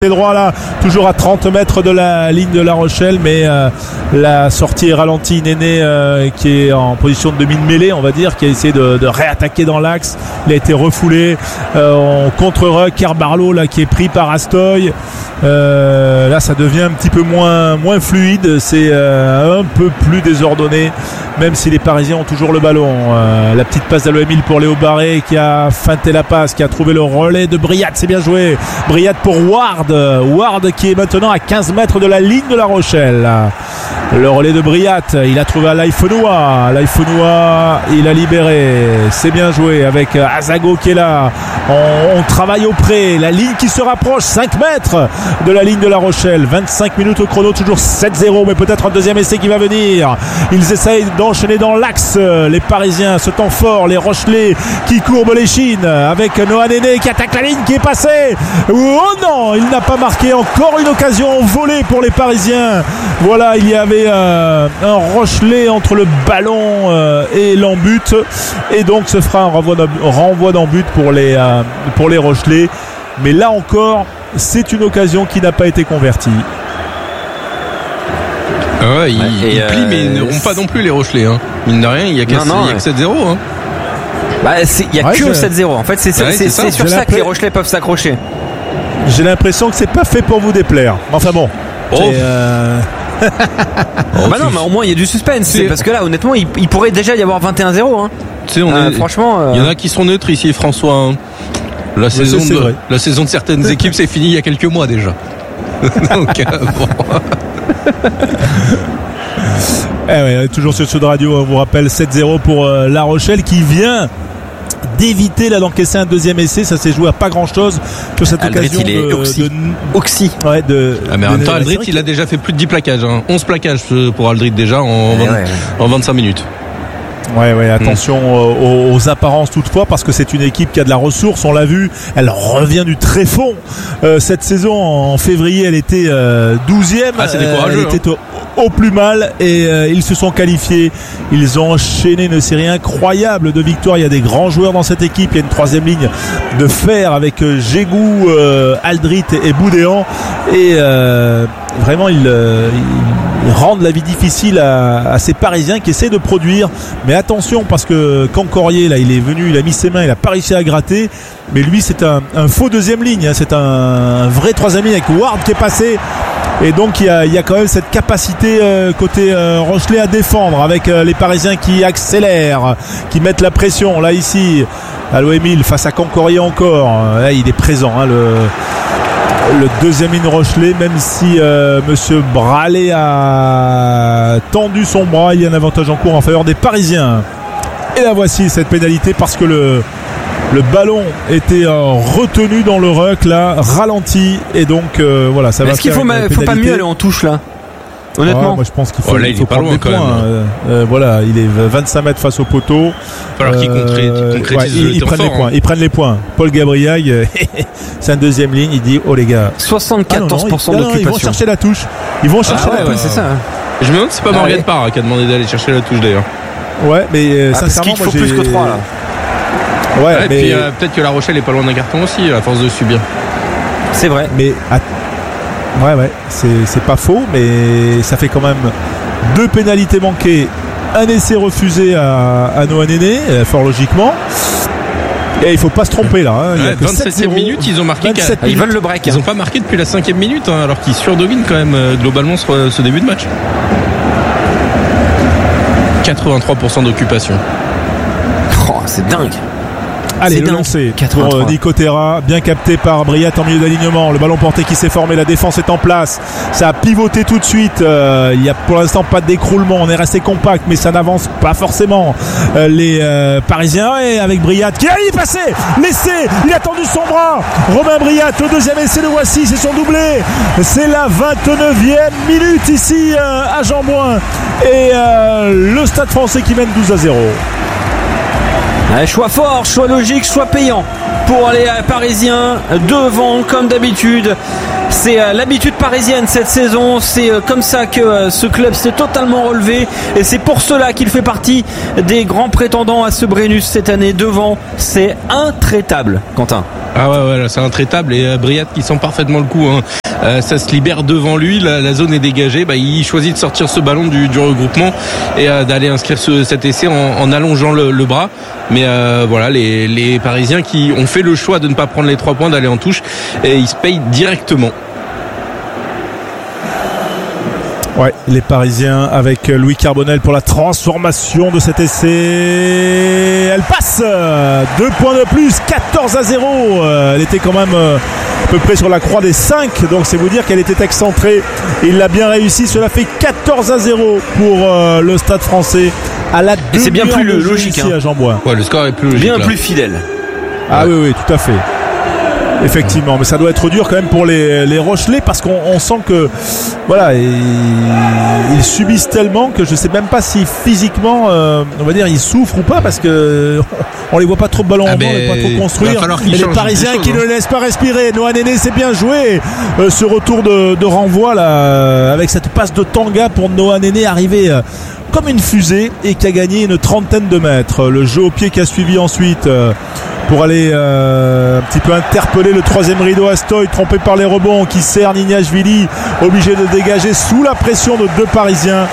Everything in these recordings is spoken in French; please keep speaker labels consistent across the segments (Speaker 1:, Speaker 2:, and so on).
Speaker 1: droit là, toujours à 30 mètres de la ligne de La Rochelle, mais la sortie est ralentie. Néné qui est en position de demi-mêlée, on va dire, qui a essayé de réattaquer dans l'axe. Il a été refoulé en contre-ruck. Carbarlo là qui est pris par Astoy. Là ça devient un petit peu moins fluide, c'est un peu plus désordonné, même si les Parisiens ont toujours le ballon. La petite passe d'Aloemil pour Léo Barré qui a feinté la passe, qui a trouvé le relais de Briat, c'est bien joué. Briat pour Ward qui est maintenant à 15 mètres de la ligne de La Rochelle. Le relais de Briat, il a trouvé à Laifonoua, il a libéré, c'est bien joué avec Azago qui est là. On travaille au pré, la ligne qui se rapproche, 5 mètres de la ligne de La Rochelle, 25 minutes au chrono, toujours 7-0, mais peut-être un deuxième essai qui va venir. Ils essayent d'enchaîner dans l'axe, les Parisiens, ce temps fort, les Rochelais qui courbent les chines avec Noah Néné qui attaque la ligne, qui est passé. Oh non, il n'a pas marqué, encore une occasion volée pour les Parisiens. Voilà, il y avait un Rochelais entre le ballon et l'embut, et donc ce fera un renvoi d'embut pour les Rochelais. Mais là encore, c'est une occasion qui n'a pas été convertie.
Speaker 2: Ouais, ils plient, mais ils ne rompent pas non plus les Rochelais. Hein. Mine de rien, il y a que 7-0. Hein.
Speaker 3: Il n'y a que 7-0. En fait, c'est sur ça que les Rochelais peuvent s'accrocher.
Speaker 1: J'ai l'impression que c'est pas fait pour vous déplaire. Enfin bon.
Speaker 3: Non, mais au moins il y a du suspense. Parce que là, honnêtement, il pourrait déjà y avoir 21-0. Hein.
Speaker 2: Franchement, il y en a qui sont neutres ici, François. Hein. La saison de certaines équipes, c'est fini il y a quelques mois déjà. Donc,
Speaker 1: toujours sur Sud Radio, on vous rappelle 7-0 pour La Rochelle qui vient d'éviter là d'encaisser un deuxième essai. Ça s'est joué à pas grand chose sur cette
Speaker 3: Aldrit,
Speaker 1: occasion
Speaker 3: Oxy.
Speaker 1: Ouais,
Speaker 2: mais en même temps, Aldrit il a déjà fait plus de 10 plaquages, 11 plaquages pour Aldrit déjà en 25 minutes.
Speaker 1: Ouais, attention aux apparences toutefois, parce que c'est une équipe qui a de la ressource, on l'a vu, elle revient du tréfonds. Cette saison, en février, elle était 12e,
Speaker 2: c'est décourageux,
Speaker 1: elle était au plus mal, et ils se sont qualifiés. Ils ont enchaîné une série incroyable de victoires. Il y a des grands joueurs dans cette équipe, il y a une troisième ligne de fer avec Gégou, Aldrit et Boudéan, et vraiment ils rendent la vie difficile à ces Parisiens qui essaient de produire. Mais attention, parce que Cancorier là, il est venu, il a mis ses mains, il a pas réussi à gratter, mais lui c'est un faux deuxième ligne, hein. C'est un vrai troisième ligne avec Ward qui est passé. Et donc il y a quand même cette capacité côté Rochelais à défendre, avec les Parisiens qui accélèrent, qui mettent la pression. Là ici, Aloemil face à Cancorier encore. Là, il est présent, hein, le deuxième ligne Rochelais, même si Monsieur Bralet a tendu son bras, il y a un avantage en cours en faveur des Parisiens. Et la voici, cette pénalité, parce que le ballon était retenu dans le ruck là, ralenti, et donc voilà, ça va.
Speaker 3: Est-ce qu'il faut pas mieux aller en touche là, honnêtement?
Speaker 1: Moi je pense qu'il faut prendre des points. Voilà, il est 25 mètres face au poteau.
Speaker 2: Il va falloir qu'il concrétise.
Speaker 1: Ils prennent les points. Paul Gabriel, c'est un deuxième ligne, il dit oh les gars,
Speaker 3: 74% d'occupation.
Speaker 1: Ils vont chercher la touche. Ils vont chercher la touche.
Speaker 3: C'est ça.
Speaker 2: Je me demande si c'est pas Morgan Parr qui a demandé d'aller chercher la touche d'ailleurs.
Speaker 1: Ouais, mais
Speaker 3: parce qu'il faut plus que 3 là.
Speaker 1: Ouais,
Speaker 2: mais puis peut-être que La Rochelle est pas loin d'un carton aussi, à force de subir.
Speaker 3: C'est vrai.
Speaker 1: Mais c'est pas faux, mais ça fait quand même 2 pénalités manquées, un essai refusé à Noah Néné, fort logiquement. Et il faut pas se tromper là. Hein.
Speaker 2: 27e minute, ils ont marqué.
Speaker 3: Ils veulent le break.
Speaker 2: Ils ont pas marqué depuis la 5e minute, hein, alors qu'ils surdominent quand même globalement ce début de match. 83% d'occupation.
Speaker 3: Oh, c'est dingue.
Speaker 1: Allez, le lancer pour Nico Terra, bien capté par Briat en milieu d'alignement. Le ballon porté qui s'est formé, la défense est en place. Ça a pivoté tout de suite. Il n'y a pour l'instant pas d'écroulement. On est resté compact, mais ça n'avance pas forcément. Les Parisiens, et avec Briat qui a y passé. L'essai, il a tendu son bras. Romain Briat, le deuxième essai, le voici, c'est son doublé. C'est la 29e minute ici à Jean-Bouin. Et le Stade Français qui mène 12-0.
Speaker 3: Choix fort, choix logique, choix payant pour les Parisiens, devant comme d'habitude. C'est l'habitude parisienne cette saison. C'est comme ça que ce club s'est totalement relevé. Et c'est pour cela qu'il fait partie des grands prétendants à ce Brennus cette année. Devant, c'est intraitable, Quentin.
Speaker 2: Ah ouais, là, c'est intraitable. Et Briat qui sent parfaitement le coup. Ça se libère devant lui, la zone est dégagée. Il choisit de sortir ce ballon du regroupement et d'aller inscrire cet essai en allongeant le bras. Mais voilà, les Parisiens qui ont fait le choix de ne pas prendre les 3 points, d'aller en touche, et ils se payent directement.
Speaker 1: Ouais, les Parisiens avec Louis Carbonel pour la transformation de cet essai. Elle passe 2 points de plus, 14-0. Elle était quand même à peu près sur la croix des 5, donc c'est vous dire qu'elle était excentrée. Il l'a bien réussi, cela fait 14-0 pour le Stade Français à la
Speaker 3: et c'est bien plus logique
Speaker 1: ici à Jean-Bouin.
Speaker 2: Ouais, le score est plus logique.
Speaker 3: Bien là. Plus fidèle.
Speaker 1: Ah ouais. Oui, tout à fait. Effectivement, mais ça doit être dur quand même pour les Rochelais, parce qu'on sent que voilà, ils subissent tellement que je sais même pas si physiquement on va dire ils souffrent ou pas, parce que on les voit pas trop de ballons en main, on les voit pas trop construire, et les Parisiens qui ne laissent pas respirer. Noah Néné, c'est bien joué, ce retour de renvoi là, avec cette passe de Tanga pour Noah Néné, arrivé comme une fusée et qui a gagné une 30aine de mètres. Le jeu au pied qui a suivi ensuite pour aller un petit peu interpeller le 3e rideau. Astoy, trompé par les rebonds, qui sert Nignashvili, obligé de dégager sous la pression de 2 Parisiens.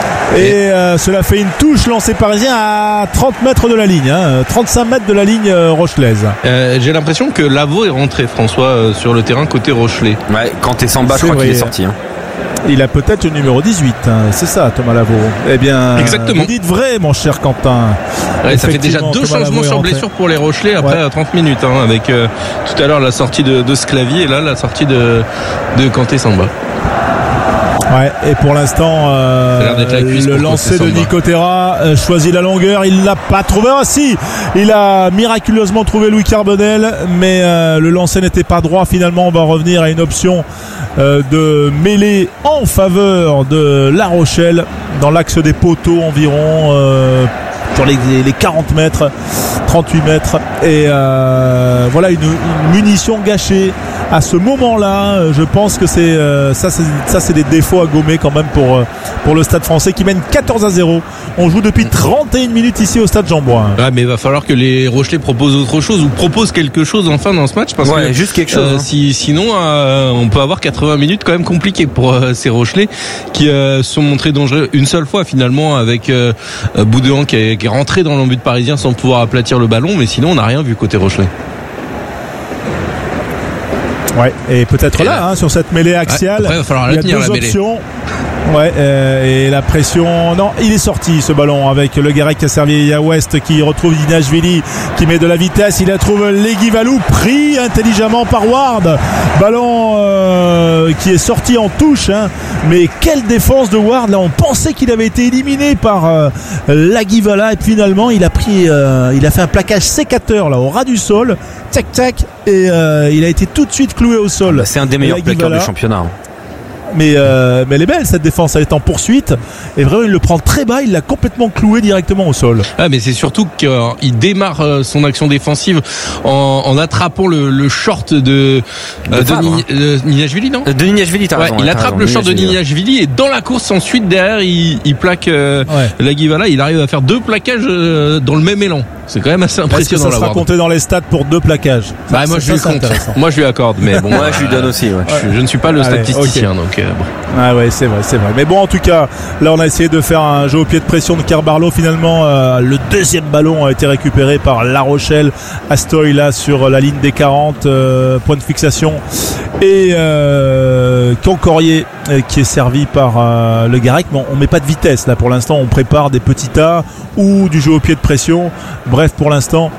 Speaker 1: Et cela fait une touche lancée parisien à 30 mètres de la ligne, 35 mètres de la ligne rochelaise.
Speaker 2: J'ai l'impression que Lavaux est rentré, François, sur le terrain côté Rochelais.
Speaker 3: Ouais, quand t'es sans bas, je crois qu'il est sorti.
Speaker 1: Il a peut-être le numéro 18, c'est ça, Thomas Lavaux. Eh bien,
Speaker 2: exactement.
Speaker 1: Vous dites vrai, mon cher Quentin.
Speaker 2: Ouais, ça fait déjà 2 changements sur blessure pour les Rochelais après 30 minutes, avec tout à l'heure la sortie de Sclavy et là la sortie de Kanté Samba.
Speaker 1: Ouais, et pour l'instant, le lancer de Nico Terra choisit la longueur. Il l'a pas trouvé. Ah si, il a miraculeusement trouvé Louis Carbonel, mais le lancer n'était pas droit. Finalement, on va revenir à une option de mêlée en faveur de La Rochelle dans l'axe des poteaux environ. Sur les 40 mètres, 38 mètres, et voilà une munition gâchée à ce moment-là. Je pense que c'est des défauts à gommer quand même pour le Stade Français qui mène 14-0. On joue depuis 31 minutes ici au Stade Jean-Bouin.
Speaker 2: Ouais, mais il va falloir que les Rochelais proposent autre chose ou proposent quelque chose enfin dans ce match, parce que
Speaker 3: juste quelque chose.
Speaker 2: Sinon on peut avoir 80 minutes quand même compliquées pour ces Rochelais qui se sont montrés dangereux une seule fois finalement avec Boudouan qui est rentré dans l'embut parisien sans pouvoir aplatir le ballon, mais sinon on n'a rien vu côté Rochelais.
Speaker 1: Ouais, et peut-être là, sur cette mêlée axiale,
Speaker 2: après, il va falloir la tenir,
Speaker 1: 2 options. Ouais, et la pression. Non, il est sorti ce ballon avec Le Guérec qui a servi à West, qui retrouve Nignashvili, qui met de la vitesse. Il a trouvé Legui Valou, pris intelligemment par Ward. Ballon qui est sorti en touche, mais quelle défense de Ward. Là, on pensait qu'il avait été éliminé par Lagivala, et finalement il a pris, il a fait un plaquage sécateur là au ras du sol, tac tac, et il a été tout de suite cloué au sol.
Speaker 3: C'est un des meilleurs plaqueurs du championnat.
Speaker 1: Mais elle est belle cette défense, elle est en poursuite et vraiment il le prend très bas, il l'a complètement cloué directement au sol.
Speaker 2: Ah, mais c'est surtout qu'il démarre son action défensive en attrapant le short de Nignashvili, non ?
Speaker 3: De Nignashvili, t'as raison.
Speaker 2: Il attrape le short de Nignashvili et dans la course ensuite derrière il plaque Lagivala. Il arrive à faire 2 plaquages dans le même élan. C'est quand même assez impressionnant.
Speaker 1: Est-ce que ça sera compté dans les stats pour 2 plaquages?
Speaker 2: Moi je lui compte. Moi je lui accorde, mais bon.
Speaker 3: Moi je lui donne aussi. Ouais.
Speaker 2: Je ne suis pas le statisticien, donc.
Speaker 1: Ah ouais, c'est vrai. Mais bon, en tout cas, là on a essayé de faire un jeu au pied de pression de Carbarlo. Finalement, le 2e ballon a été récupéré par La Rochelle. Astoy là sur la ligne des 40, point de fixation, et Cancorier qui est servi par Le Guérec. Mais on met pas de vitesse là pour l'instant. On prépare des petits tas ou du jeu au pied de pression. Bref, pour l'instant,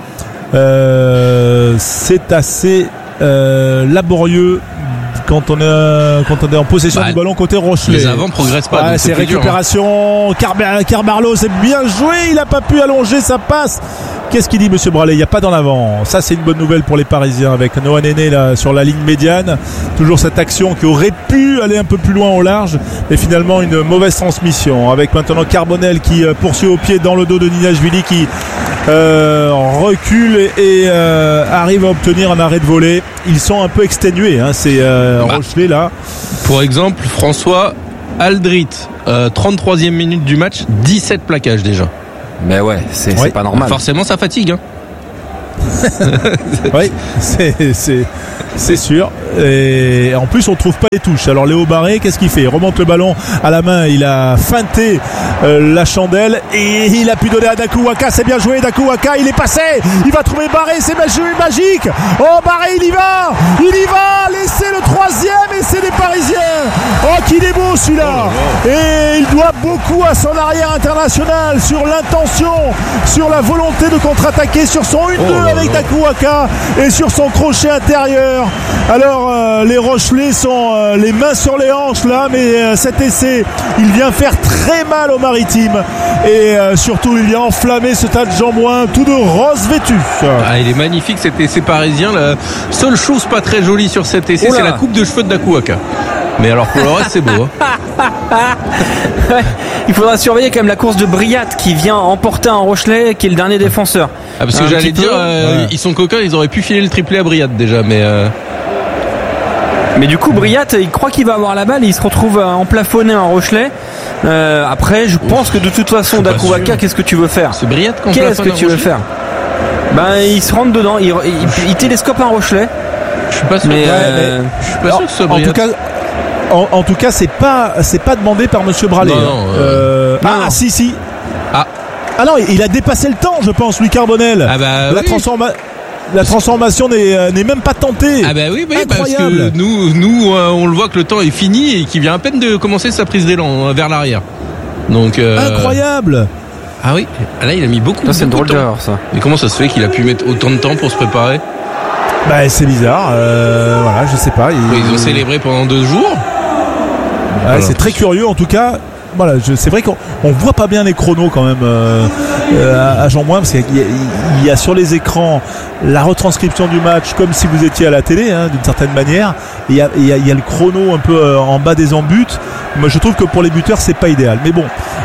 Speaker 1: c'est assez laborieux quand on est en possession du ballon côté Rochelais.
Speaker 2: Les avants progressent pas.
Speaker 1: C'est récupération. Carbarlo, c'est bien joué. Il a pas pu allonger sa passe. Qu'est-ce qu'il dit, monsieur Braley? Il n'y a pas d'en avant. Ça, c'est une bonne nouvelle pour les Parisiens avec Noah Néné là sur la ligne médiane. Toujours cette action qui aurait pu aller un peu plus loin au large, mais finalement une mauvaise transmission. Avec maintenant Carbonel qui poursuit au pied dans le dos de Nignashvili qui recule et arrive à obtenir un arrêt de volée. Ils sont un peu exténués, hein, ces Rochelais là.
Speaker 2: Pour exemple, François Aldrit, 33e minute du match, 17 plaquages déjà.
Speaker 3: Mais ouais, c'est pas normal.
Speaker 2: Forcément, ça fatigue. Hein.
Speaker 1: Oui, c'est sûr. Et en plus, on trouve pas les touches. Alors Léo Barré, qu'est-ce qu'il fait? Il remonte le ballon à la main. Il a feinté la chandelle et il a pu donner à Dakou Waka. C'est bien joué, Dakou Waka. Il est passé. Il va trouver Barré. C'est magique. Oh, Barré, il y va. Laissez le troisième et c'est des Parisiens. Oh, qu'il est beau celui-là. Et il doit beaucoup à son arrière international, sur l'intention, sur la volonté de contre-attaquer, sur son 1-2 avec Dakou Waka et sur son crochet intérieur. Alors les Rochelais sont les mains sur les hanches là, mais cet essai il vient faire très mal aux Maritimes et surtout il vient enflammer ce stade Jean-Bouin tout de rose vêtu.
Speaker 2: Il est magnifique cet essai parisien. La seule chose pas très jolie sur cet essai, c'est la coupe de cheveux de Dakou Waka. Mais alors pour le reste c'est beau.
Speaker 3: Il faudra surveiller quand même la course de Briat qui vient emporter un Rochelais qui est le dernier défenseur.
Speaker 2: Parce que j'allais dire ils sont coquins, ils auraient pu filer le triplé à Briat déjà, mais
Speaker 3: du coup Briat il croit qu'il va avoir la balle et il se retrouve emplafonné en Rochelais. Après je pense que de toute façon Dakou Waka, qu'est-ce que tu veux faire?
Speaker 2: C'est Briat qu'on
Speaker 3: Qu'est-ce que tu veux faire? Il se rentre dedans, il télescope un Rochelais.
Speaker 2: Je suis pas sûr. Je suis pas sûr que ce soit Briat.
Speaker 1: En tout cas, c'est pas demandé par Monsieur Bralé.
Speaker 2: Non.
Speaker 1: Si. Ah non, il a dépassé le temps, je pense, Louis Carbonel. La transformation n'est même pas tentée.
Speaker 2: Oui, parce que nous on le voit que le temps est fini et qu'il vient à peine de commencer sa prise d'élan vers l'arrière. Donc
Speaker 1: incroyable.
Speaker 2: Ah oui, là il a mis beaucoup.
Speaker 3: C'est une drôle d'heure ça.
Speaker 2: Mais comment ça se fait qu'il a pu mettre autant de temps pour se préparer?
Speaker 1: C'est bizarre. Voilà, je sais pas.
Speaker 2: Ils ont célébré pendant 2 jours.
Speaker 1: C'est très curieux en tout cas. Voilà, c'est vrai qu'on voit pas bien les chronos quand même à Jean-Bouin, parce qu'il y a sur les écrans la retranscription du match comme si vous étiez à la télé, hein, d'une certaine manière. Il y a le chrono un peu en bas des embûts. Moi je trouve que pour les buteurs c'est pas idéal, mais bon,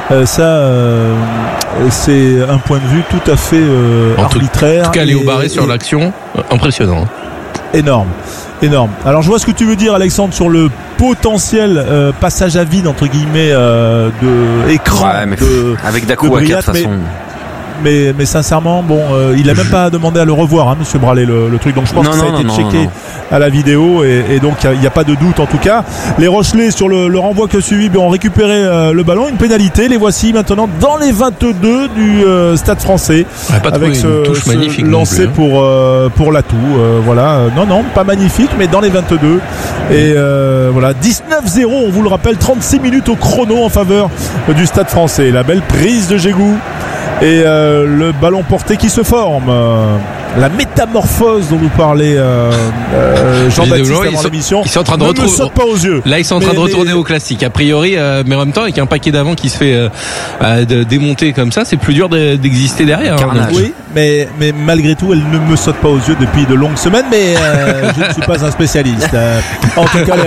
Speaker 1: c'est un point de vue tout à fait arbitraire.
Speaker 2: En tout cas Léo Barré sur l'action, impressionnant.
Speaker 1: Énorme. Alors je vois ce que tu veux dire, Alexandre, sur le potentiel passage à vide entre guillemets de écran
Speaker 3: avec Dakou Waka de toute façon.
Speaker 1: Mais sincèrement, il a même pas demandé à le revoir, hein, Monsieur Bralé, le truc. Donc je pense que ça a été checké à la vidéo et donc il n'y a pas de doute en tout cas. Les Rochelais sur le renvoi que suivi ont récupéré le ballon, une pénalité. Les voici maintenant dans les 22 du Stade Français avec
Speaker 2: touche magnifique
Speaker 1: lancé pour l'atout. Voilà, non, pas magnifique, mais dans les 22. Et voilà, 19-0, on vous le rappelle, 36 minutes au chrono en faveur du Stade Français. La belle prise de Jégou. Et le ballon porté qui se forme, la métamorphose dont nous parlait Jean-Baptiste avant l'émission,
Speaker 2: ils sont en train de
Speaker 1: ne saute pas aux yeux.
Speaker 2: Là ils sont en train de retourner au classique a priori, mais en même temps avec un paquet d'avant qui se fait démonter comme ça, c'est plus dur d'exister derrière.
Speaker 1: Oui, mais malgré tout elle ne me saute pas aux yeux depuis de longues semaines, mais je ne suis pas un spécialiste. En tout cas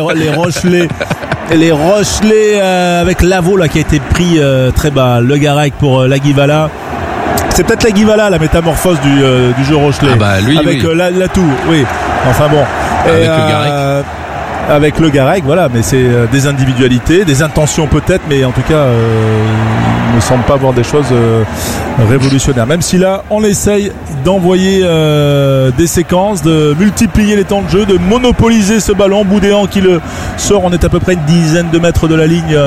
Speaker 1: les Rochelais avec Lavaux là qui a été pris très bas, Le Garec pour Laguivala. C'est peut-être Laguivala la métamorphose du jeu Rochelais.
Speaker 2: Lui,
Speaker 1: avec l'atout, oui. Enfin bon.
Speaker 2: Avec Le Garec.
Speaker 1: Avec Le Garec, voilà, mais c'est des individualités, des intentions peut-être, mais en tout cas, il ne semble pas avoir des choses révolutionnaires. Même si là, on essaye d'envoyer des séquences, de multiplier les temps de jeu, de monopoliser ce ballon. Boudéan qui le sort, on est à peu près une dizaine de mètres de la ligne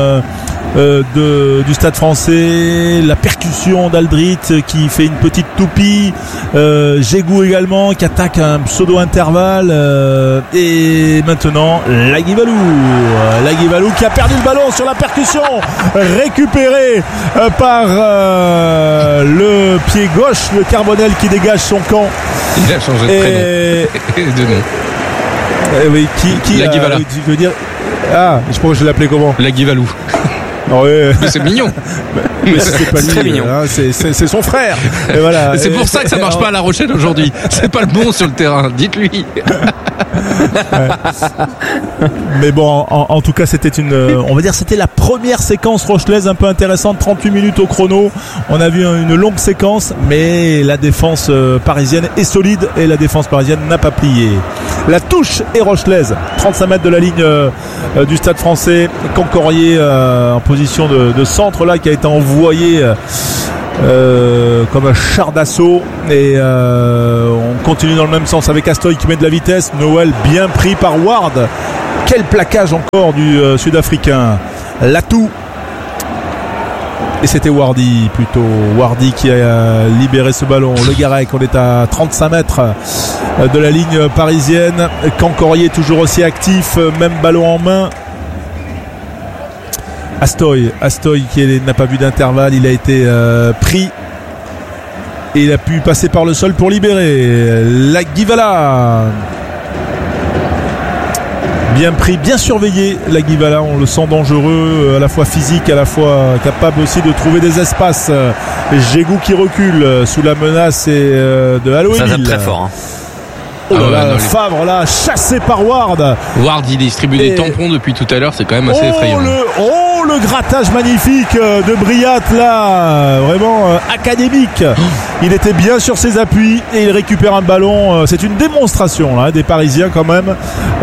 Speaker 1: du Stade Français. La percussion d'Aldrit qui fait une petite toupie. Jégou également qui attaque un pseudo-intervalle. Et maintenant, Laguivalou qui a perdu le ballon sur la percussion, récupéré par le pied gauche, le Carbonel qui dégage son camp.
Speaker 2: Il a changé de nom.
Speaker 1: Oui, qui
Speaker 2: Laguivala.
Speaker 1: je veux dire, je pense que je l'appelais comment?
Speaker 2: Laguivalou.
Speaker 1: Ouais.
Speaker 2: Mais c'est mignon.
Speaker 1: Mais c'est pas lui,
Speaker 3: très mignon.
Speaker 1: Hein, c'est son frère. Et voilà.
Speaker 2: C'est pour ça que ça marche pas à La Rochelle aujourd'hui. C'est pas le bon sur le terrain. Dites-lui.
Speaker 1: Mais bon, en tout cas, c'était on va dire, c'était la première séquence rochelaise un peu intéressante. 38 minutes au chrono. On a vu une longue séquence, mais la défense parisienne est solide et la défense parisienne n'a pas plié. La touche est rochelaise. 35 mètres de la ligne du Stade Français. Cancorier en position de centre là, qui a été envoyé comme un char d'assaut, et on continue dans le même sens avec Astoy qui met de la vitesse. Noël bien pris par Ward. Quel plaquage encore du Sud-Africain. Latou. Et c'était Wardy plutôt. Wardy qui a libéré ce ballon. Le Garec, on est à 35 mètres de la ligne parisienne. Cancorier toujours aussi actif, même ballon en main. Astoy qui n'a pas vu d'intervalle, il a été pris et il a pu passer par le sol pour libérer. La Guivala, bien pris, bien surveillé. La Guivala, on le sent dangereux, à la fois physique, à la fois capable aussi de trouver des espaces. Jégou qui recule sous la menace de Halloween.
Speaker 3: Ça tape très fort. Hein.
Speaker 1: Oh là là, Favre là, chassé par Ward.
Speaker 2: Ward, il distribue des tampons depuis tout à l'heure, c'est quand même assez effrayant.
Speaker 1: Le grattage magnifique de Briat là, vraiment académique. Il était bien sur ses appuis et il récupère un ballon. C'est une démonstration là, des Parisiens quand même.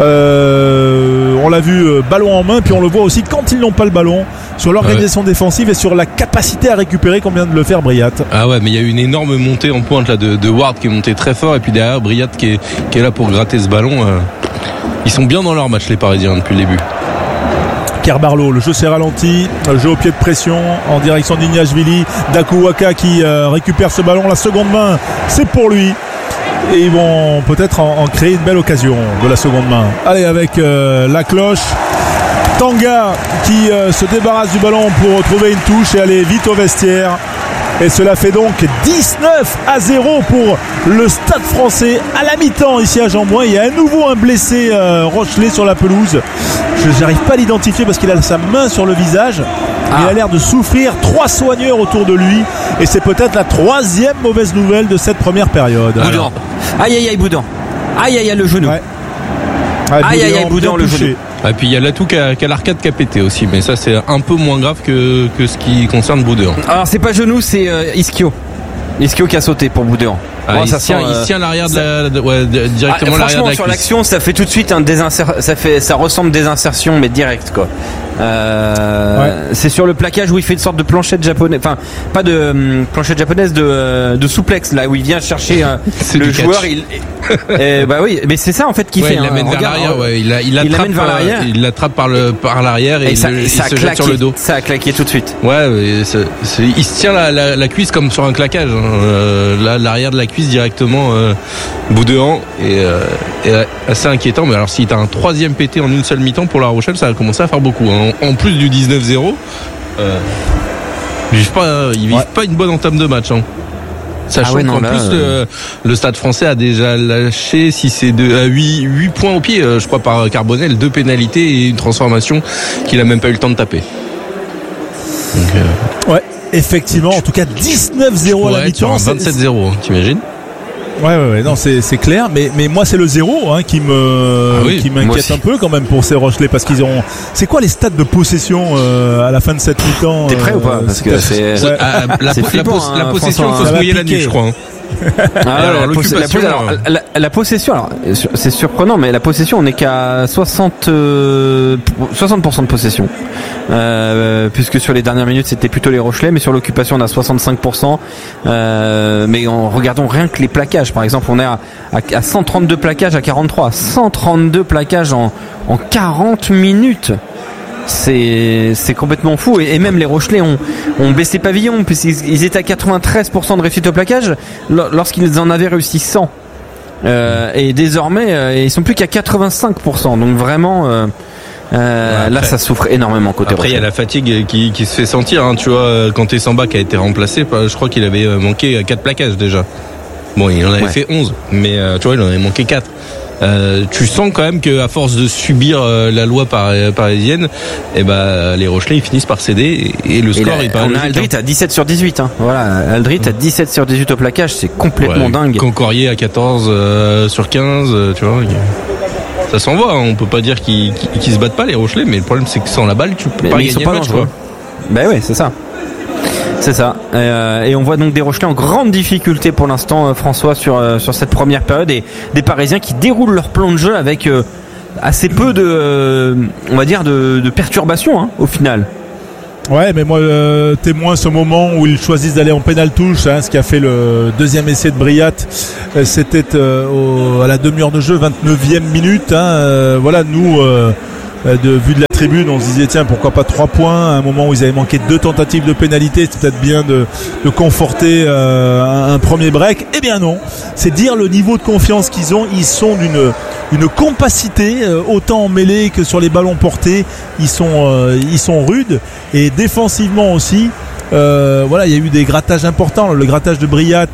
Speaker 1: On l'a vu ballon en main, puis on le voit aussi quand ils n'ont pas le ballon, sur l'organisation défensive et sur la capacité à récupérer comme vient de le faire Briat.
Speaker 2: Ah ouais, mais il y a eu une énorme montée en pointe là de Ward qui est monté très fort, et puis derrière Briat qui est là pour gratter ce ballon. Ils sont bien dans leur match les Parisiens depuis le début.
Speaker 1: Kerbarlo, le jeu s'est ralenti, le jeu au pied de pression en direction d'Ignashvili. Dakuwaka qui récupère ce ballon, la seconde main c'est pour lui, et ils vont peut-être en créer une belle occasion de la seconde main. Allez, avec la cloche, Tanga qui se débarrasse du ballon pour trouver une touche et aller vite au vestiaire. Et cela fait donc 19-0 pour le Stade Français à la mi-temps ici à Jean-Bouin. Il y a à nouveau un blessé Rochelais sur la pelouse. Je n'arrive pas à l'identifier parce qu'il a sa main sur le visage. Il a l'air de souffrir. 3 soigneurs autour de lui. Et c'est peut-être la 3e mauvaise nouvelle de cette première période.
Speaker 3: Boudin. Aïe, Boudin. Aïe, le genou.
Speaker 1: Ouais.
Speaker 3: Aïe, Boudin, le genou.
Speaker 2: Et puis il y a Latou qui a l'arcade qui a pété aussi, mais ça c'est un peu moins grave que ce qui concerne Boudin.
Speaker 3: Alors c'est pas genou, c'est Ischio qui a sauté pour Boudin.
Speaker 2: Ah, il tient l'arrière directement l'arrière de la cuisse.
Speaker 3: Sur l'action, ça fait tout de suite ça ressemble désinsertion, mais direct quoi. C'est sur le plaquage où il fait une sorte de planchette japonaise, enfin pas de planchette japonaise, de souplex là où il vient chercher le joueur. Bah oui, mais c'est ça en fait qu'il fait.
Speaker 2: Il l'amène vers l'arrière. Ouais, il l'attrape par l'arrière et il se jette sur le dos.
Speaker 3: Ça a claqué tout de suite.
Speaker 2: Ouais, il se tient la cuisse comme sur un claquage. Là, l'arrière de la cuisse directement, Boudin et assez inquiétant. Mais alors, si t'as un 3e pété en une seule mi-temps pour La Rochelle, ça va commencer à faire beaucoup. En plus du 19-0, ils vivent pas une bonne entame de match. Sachant qu'en plus le Stade Français a déjà lâché 8 points au pied, je crois, par Carbonel, 2 pénalités et une transformation qu'il a même pas eu le temps de taper. Donc,
Speaker 1: ouais, effectivement, en tout cas 19-0 à la mi-temps.
Speaker 2: 27-0, t'imagines?
Speaker 1: Ouais, non, c'est clair, mais moi c'est le 0 qui m'inquiète un peu quand même pour ces Rochelais, parce qu'ils ont. C'est quoi les stats de possession à la fin de cette mi-temps?
Speaker 3: T'es prêt ou pas? Parce que
Speaker 2: la possession, il faut se mouiller la nuit, je crois.
Speaker 3: La possession, alors c'est surprenant, mais la possession, on n'est qu'à 60% de possession, puisque sur les dernières minutes c'était plutôt les Rochelais, mais sur l'occupation on a 65%. Mais regardons rien que les plaquages, par exemple, on est à 132 plaquages à 43, 132 plaquages en 40 minutes. C'est complètement fou, et même les Rochelais ont baissé pavillon, puisqu'ils étaient à 93% de réussite au plaquage lorsqu'ils en avaient réussi 100, et désormais ils sont plus qu'à 85%, donc vraiment là ça souffre énormément côté
Speaker 2: Après il y a la fatigue qui se fait sentir, tu vois, quand Samba qui a été remplacé, je crois qu'il avait manqué 4 plaquages déjà. Bon, il en avait fait 11, mais tu vois, il en avait manqué 4. Tu sens quand même qu'à force de subir la loi parisienne, les Rochelais ils finissent par céder et le score il paraît.
Speaker 3: On a Aldrit à 17 sur 18. Voilà, Aldrit à 17 sur 18 au plaquage, c'est complètement dingue.
Speaker 2: Cancorier à 14 sur 15, tu vois. Ça s'envoie, on peut pas dire qu'ils se battent pas les Rochelais, mais le problème c'est que sans la balle tu peux pas gagner le match, quoi.
Speaker 3: Ben oui, c'est ça. C'est ça. Et on voit donc des Rochelais en grande difficulté pour l'instant, François, sur cette première période, et des Parisiens qui déroulent leur plan de jeu avec assez peu de perturbations au final.
Speaker 1: Ouais, mais moi, témoin ce moment où ils choisissent d'aller en pénal touche, ce qui a fait le deuxième essai de Briat, c'était à la demi-heure de jeu, 29e minute. Voilà, nous, vu de la tribune, on se disait tiens, pourquoi pas 3 points à un moment où ils avaient manqué 2 tentatives de pénalité, c'est peut-être bien de conforter un premier break. Eh bien non, c'est dire le niveau de confiance qu'ils ont. Ils sont d'une compacité, autant en mêlée que sur les ballons portés. Ils sont rudes, et défensivement aussi. Voilà, il y a eu des grattages importants. Le grattage de Briat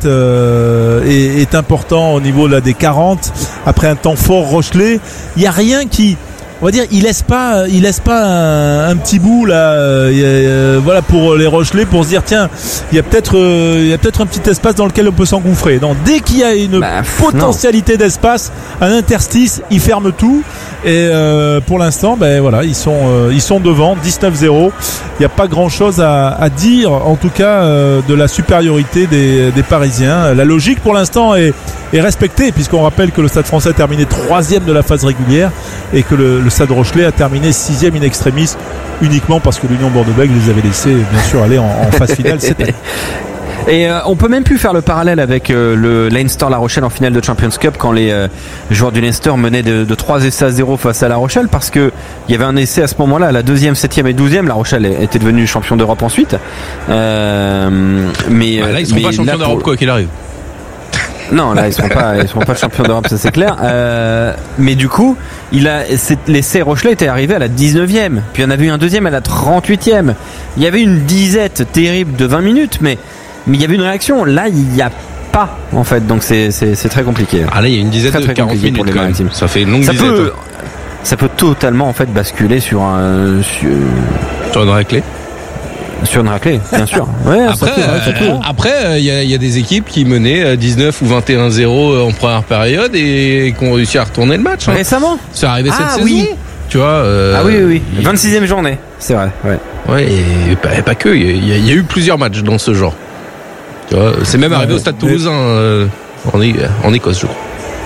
Speaker 1: est important au niveau des 40 après un temps fort Rochelais. Il y a rien qui, on va dire, il laisse pas un petit bout là, voilà, pour les Rochelais, pour se dire tiens, il y a peut-être un petit espace dans lequel on peut s'engouffrer. Donc dès qu'il y a une potentialité d'espace, un interstice, ils ferment tout. Et pour l'instant, voilà, ils sont devant 19-0. Il n'y a pas grand-chose à dire, en tout cas, de la supériorité des Parisiens. La logique pour l'instant est respectée, puisqu'on rappelle que le Stade Français a terminé 3e de la phase régulière et que le Stade Rochelais a terminé 6e in extremis, uniquement parce que l'Union Bordeaux-Bègles les avait laissés bien sûr aller en phase finale cette année.
Speaker 3: Et on peut même plus faire le parallèle avec le Leinster La Rochelle en finale de Champions Cup, quand les joueurs du Leinster menaient de 3 essais à 0 face à La Rochelle, parce que il y avait un essai à ce moment-là, à la 2e, 7e et 12e. La Rochelle était devenue champion d'Europe ensuite.
Speaker 2: Là ils sont pas champions d'Europe quoi qu'il arrive.
Speaker 3: Non, là ils seront pas champions d'Europe, ça c'est clair. Mais du coup, l'essai Rochelais était arrivé à la 19e, puis il y en avait eu un deuxième à la 38e. Il y avait une disette terrible de 20 minutes, mais il y avait une réaction. Là, il n'y a pas, en fait, donc c'est très compliqué.
Speaker 2: Ah là, il y a une dizaine de 40 minutes pour les Maritimes. Ça fait une longue disette.
Speaker 3: Ça peut totalement, en fait, basculer sur une
Speaker 2: raclée.
Speaker 3: Sur une raclée, bien sûr. Ouais,
Speaker 2: après, il y a des équipes qui menaient 19 ou 21-0 en première période et qui ont réussi à retourner le match.
Speaker 3: Récemment.
Speaker 2: C'est arrivé cette saison.
Speaker 3: Oui.
Speaker 2: Tu vois.
Speaker 3: Oui. 26e journée, c'est vrai.
Speaker 2: Ouais, et pas que. Il y a eu plusieurs matchs dans ce genre. Tu vois, c'est même arrivé au Stade Toulousain en Écosse, je crois.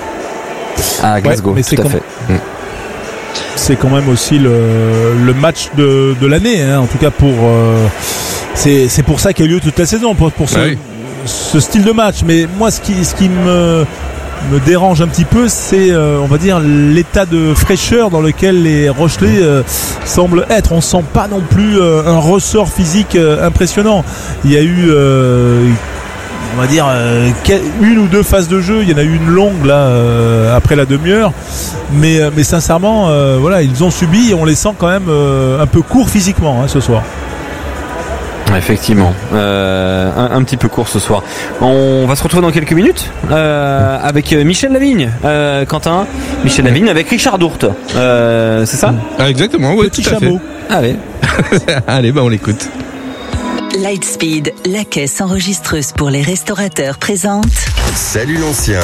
Speaker 3: À Glasgow, mais tout à fait.
Speaker 1: C'est quand même aussi le match de l'année, en tout cas pour c'est pour ça qu'il y a lieu toute la saison, pour ce style de match. Mais moi, ce qui me dérange un petit peu, c'est on va dire l'état de fraîcheur dans lequel les Rochelais semblent être. On sent pas non plus un ressort physique impressionnant. Il y a eu on va dire une ou deux phases de jeu. Il y en a eu une longue là après la demi-heure, mais sincèrement voilà, ils ont subi et on les sent quand même un peu courts physiquement ce soir.
Speaker 3: Effectivement, un petit peu court ce soir. On va se retrouver dans quelques minutes avec Michel Lavigne, Quentin. Michel Lavigne avec Richard Dourte, c'est ça?
Speaker 2: Exactement, oui, tout à fait.
Speaker 3: Allez,
Speaker 2: allez, on l'écoute.
Speaker 4: Lightspeed, la caisse enregistreuse pour les restaurateurs présente.
Speaker 5: Salut l'ancien.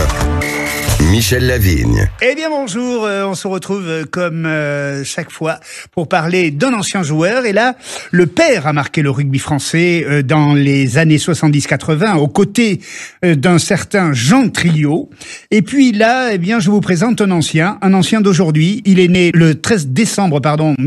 Speaker 5: Michel Lavigne.
Speaker 6: Eh bien bonjour, on se retrouve comme chaque fois pour parler d'un ancien joueur. Et là, le père a marqué le rugby français dans les années 70-80 aux côtés d'un certain Jean Trilliot. Et puis là, eh bien, je vous présente un ancien d'aujourd'hui. Il est né le 13 décembre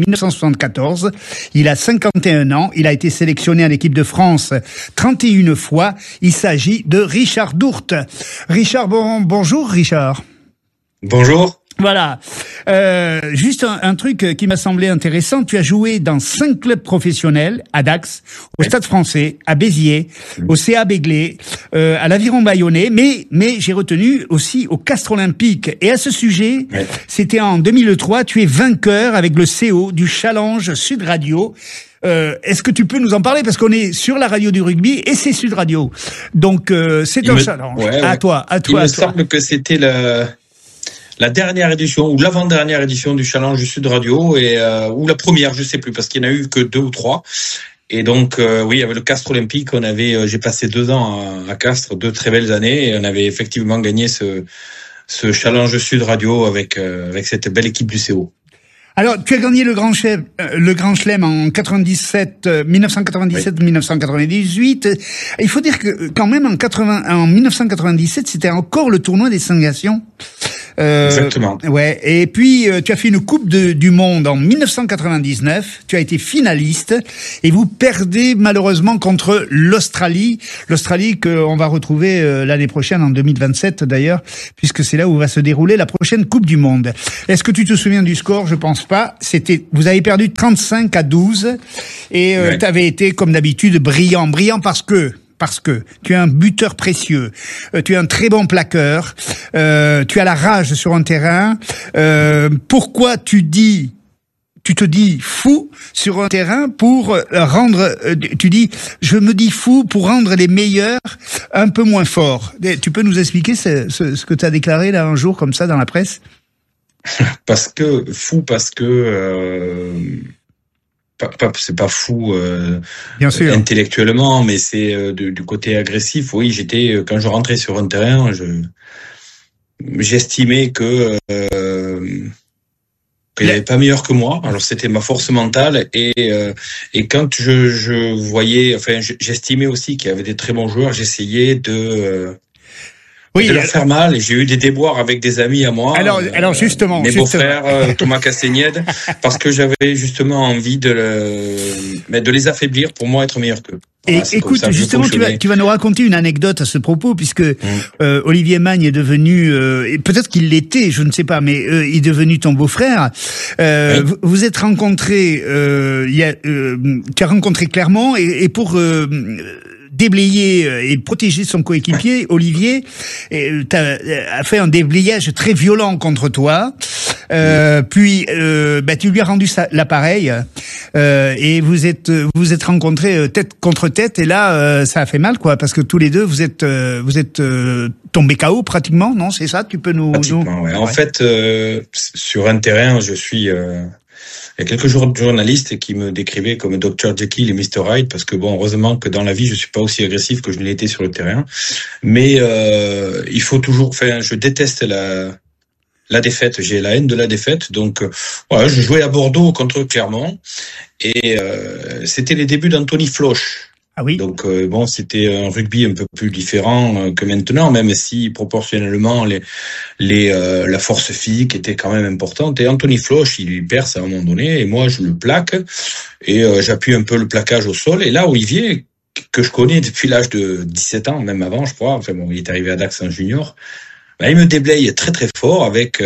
Speaker 6: 1974. Il a 51 ans. Il a été sélectionné en équipe de France 31 fois. Il s'agit de Richard Dourte. Richard, bonjour Richard.
Speaker 7: Bonjour.
Speaker 6: Voilà. Juste un truc qui m'a semblé intéressant. Tu as joué dans 5 clubs professionnels, à Dax, au Stade Français, à Béziers, au CA Béglé, à l'Aviron Bayonnais, mais j'ai retenu aussi au Castres Olympique. Et à ce sujet, c'était en 2003, tu es vainqueur avec le CO du Challenge Sud Radio. Est-ce que tu peux nous en parler, parce qu'on est sur la radio du rugby et c'est Sud Radio, donc c'est un challenge. À toi.
Speaker 7: Il me semble que c'était la dernière édition ou l'avant-dernière édition du Challenge Sud Radio et ou la première, je sais plus, parce qu'il n'y en a eu que 2 ou 3. Et donc oui, avec le Castres Olympique, j'ai passé 2 ans à Castres, 2 très belles années, et on avait effectivement gagné ce Challenge Sud Radio avec cette belle équipe du CO.
Speaker 6: Alors, tu as gagné le Grand Chelem en 1997-1998. Il faut dire que quand même en 1997, c'était encore le tournoi des 5 nations.
Speaker 7: Exactement.
Speaker 6: Ouais. Et puis tu as fait une Coupe du Monde en 1999. Tu as été finaliste et vous perdez malheureusement contre l'Australie. L'Australie qu'on va retrouver l'année prochaine en 2027 d'ailleurs, puisque c'est là où va se dérouler la prochaine Coupe du Monde. Est-ce que tu te souviens du score? Je pense pas. Vous avez perdu 35-12 et tu avais été comme d'habitude brillant parce que tu es un buteur précieux, tu es un très bon plaqueur, tu as la rage sur un terrain. Pourquoi tu te dis fou sur un terrain pour rendre, tu dis, je me dis fou pour rendre les meilleurs un peu moins forts. Tu peux nous expliquer ce que tu as déclaré là un jour comme ça dans la presse?
Speaker 7: Parce que c'est pas fou
Speaker 6: bien sûr,
Speaker 7: intellectuellement, mais c'est du côté agressif. Oui, quand je rentrais sur un terrain, j'estimais qu'il n'y avait pas meilleur que moi. Alors c'était ma force mentale et quand je voyais, enfin j'estimais aussi qu'il y avait des très bons joueurs, j'essayais de leur faire mal, et j'ai eu des déboires avec des amis à moi.
Speaker 6: Alors justement,
Speaker 7: mes beaux-frères, Thomas Castagnède, parce que j'avais justement envie de les affaiblir pour moi être meilleur qu'eux.
Speaker 6: Et écoute, justement, tu vas nous raconter une anecdote à ce propos, puisque Olivier Magne est devenu, et peut-être qu'il l'était, je ne sais pas, mais il est devenu ton beau-frère. Oui. Vous êtes rencontrés, tu as rencontré Clermont, et pour déblayer et protéger son coéquipier, Olivier a fait un déblayage très violent contre toi. Puis tu lui as rendu l'appareil et vous êtes rencontrés tête contre tête, et là ça a fait mal, quoi, parce que tous les deux vous êtes tombés KO pratiquement, non? C'est ça? Tu peux nous...
Speaker 7: Pratiquement, ouais. En fait, sur un terrain, je suis... Il y a quelques journalistes qui me décrivaient comme Dr. Jekyll et Mr. Hyde, parce que bon, heureusement que dans la vie, je suis pas aussi agressif que je ne l'étais sur le terrain. Mais il faut toujours... Enfin, je déteste la défaite. J'ai la haine de la défaite. Donc, voilà, je jouais à Bordeaux contre Clermont. Et c'était les débuts d'Anthony Floch.
Speaker 6: Ah oui.
Speaker 7: Donc c'était un rugby un peu plus différent que maintenant, même si proportionnellement la force physique était quand même importante. Et Anthony Floch, il perce à un moment donné, et moi je le plaque et j'appuie un peu le plaquage au sol. Et là, Olivier, que je connais depuis l'âge de 17 ans, même avant, je crois. Enfin bon, il est arrivé à Dax en junior. Il me déblaye très très fort avec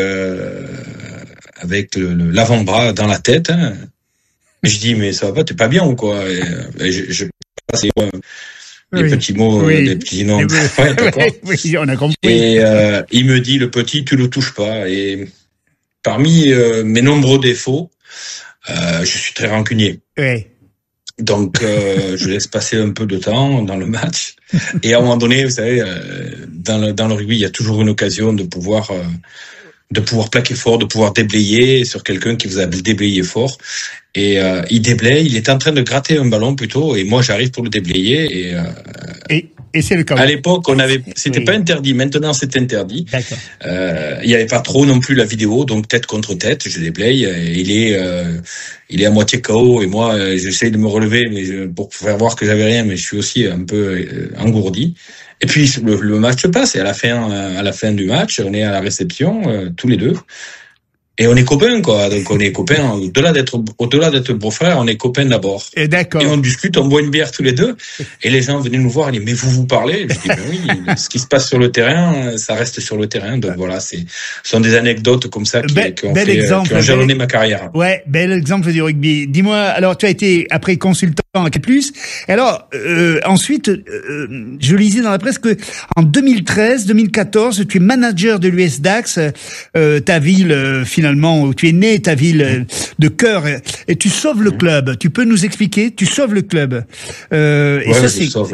Speaker 7: l'avant-bras dans la tête. Hein. Je dis, mais ça va pas, t'es pas bien ou quoi? Et je passe des petits mots, des petits noms. Ouais, d'accord.
Speaker 6: Oui, on a compris.
Speaker 7: Et il me dit, le petit, tu le touches pas. Et parmi mes nombreux défauts, je suis très rancunier.
Speaker 6: Oui.
Speaker 7: Donc je laisse passer un peu de temps dans le match. Et à un moment donné, vous savez, dans le rugby, il y a toujours une occasion de pouvoir plaquer fort, de pouvoir déblayer sur quelqu'un qui vous a déblayé fort. Et il déblaye, il est en train de gratter un ballon plutôt, et moi j'arrive pour le déblayer.
Speaker 6: Et c'est le cas.
Speaker 7: À l'époque, c'était pas interdit. Maintenant, c'est interdit.
Speaker 6: D'accord.
Speaker 7: Il y avait pas trop non plus la vidéo, donc tête contre tête, je déblaye. Il est à moitié KO, et moi j'essaie de me relever, mais pour faire voir que j'avais rien, mais je suis aussi un peu engourdi. Et puis le match se passe, et à la fin du match, on est à la réception tous les deux. Et on est copains, quoi. Donc on est copains, au-delà d'être beau-frère, on est copains d'abord.
Speaker 6: Et d'accord.
Speaker 7: Et on discute, on boit une bière tous les deux. Et les gens venaient nous voir, ils disaient, mais vous parlez? Je dis, ben oui, ce qui se passe sur le terrain, ça reste sur le terrain. Donc voilà, ce sont des anecdotes comme ça qui ont jalonné ma carrière.
Speaker 6: Ouais, bel exemple du rugby. Dis-moi, alors tu as été après consultant à Canal+. Alors ensuite, je lisais dans la presse que en 2013-2014, tu es manager de l'US Dax, ta ville finalement où tu es né, ta ville de cœur, et tu sauves le club. Tu peux nous expliquer? Tu sauves le club.
Speaker 7: Et ça, c'est...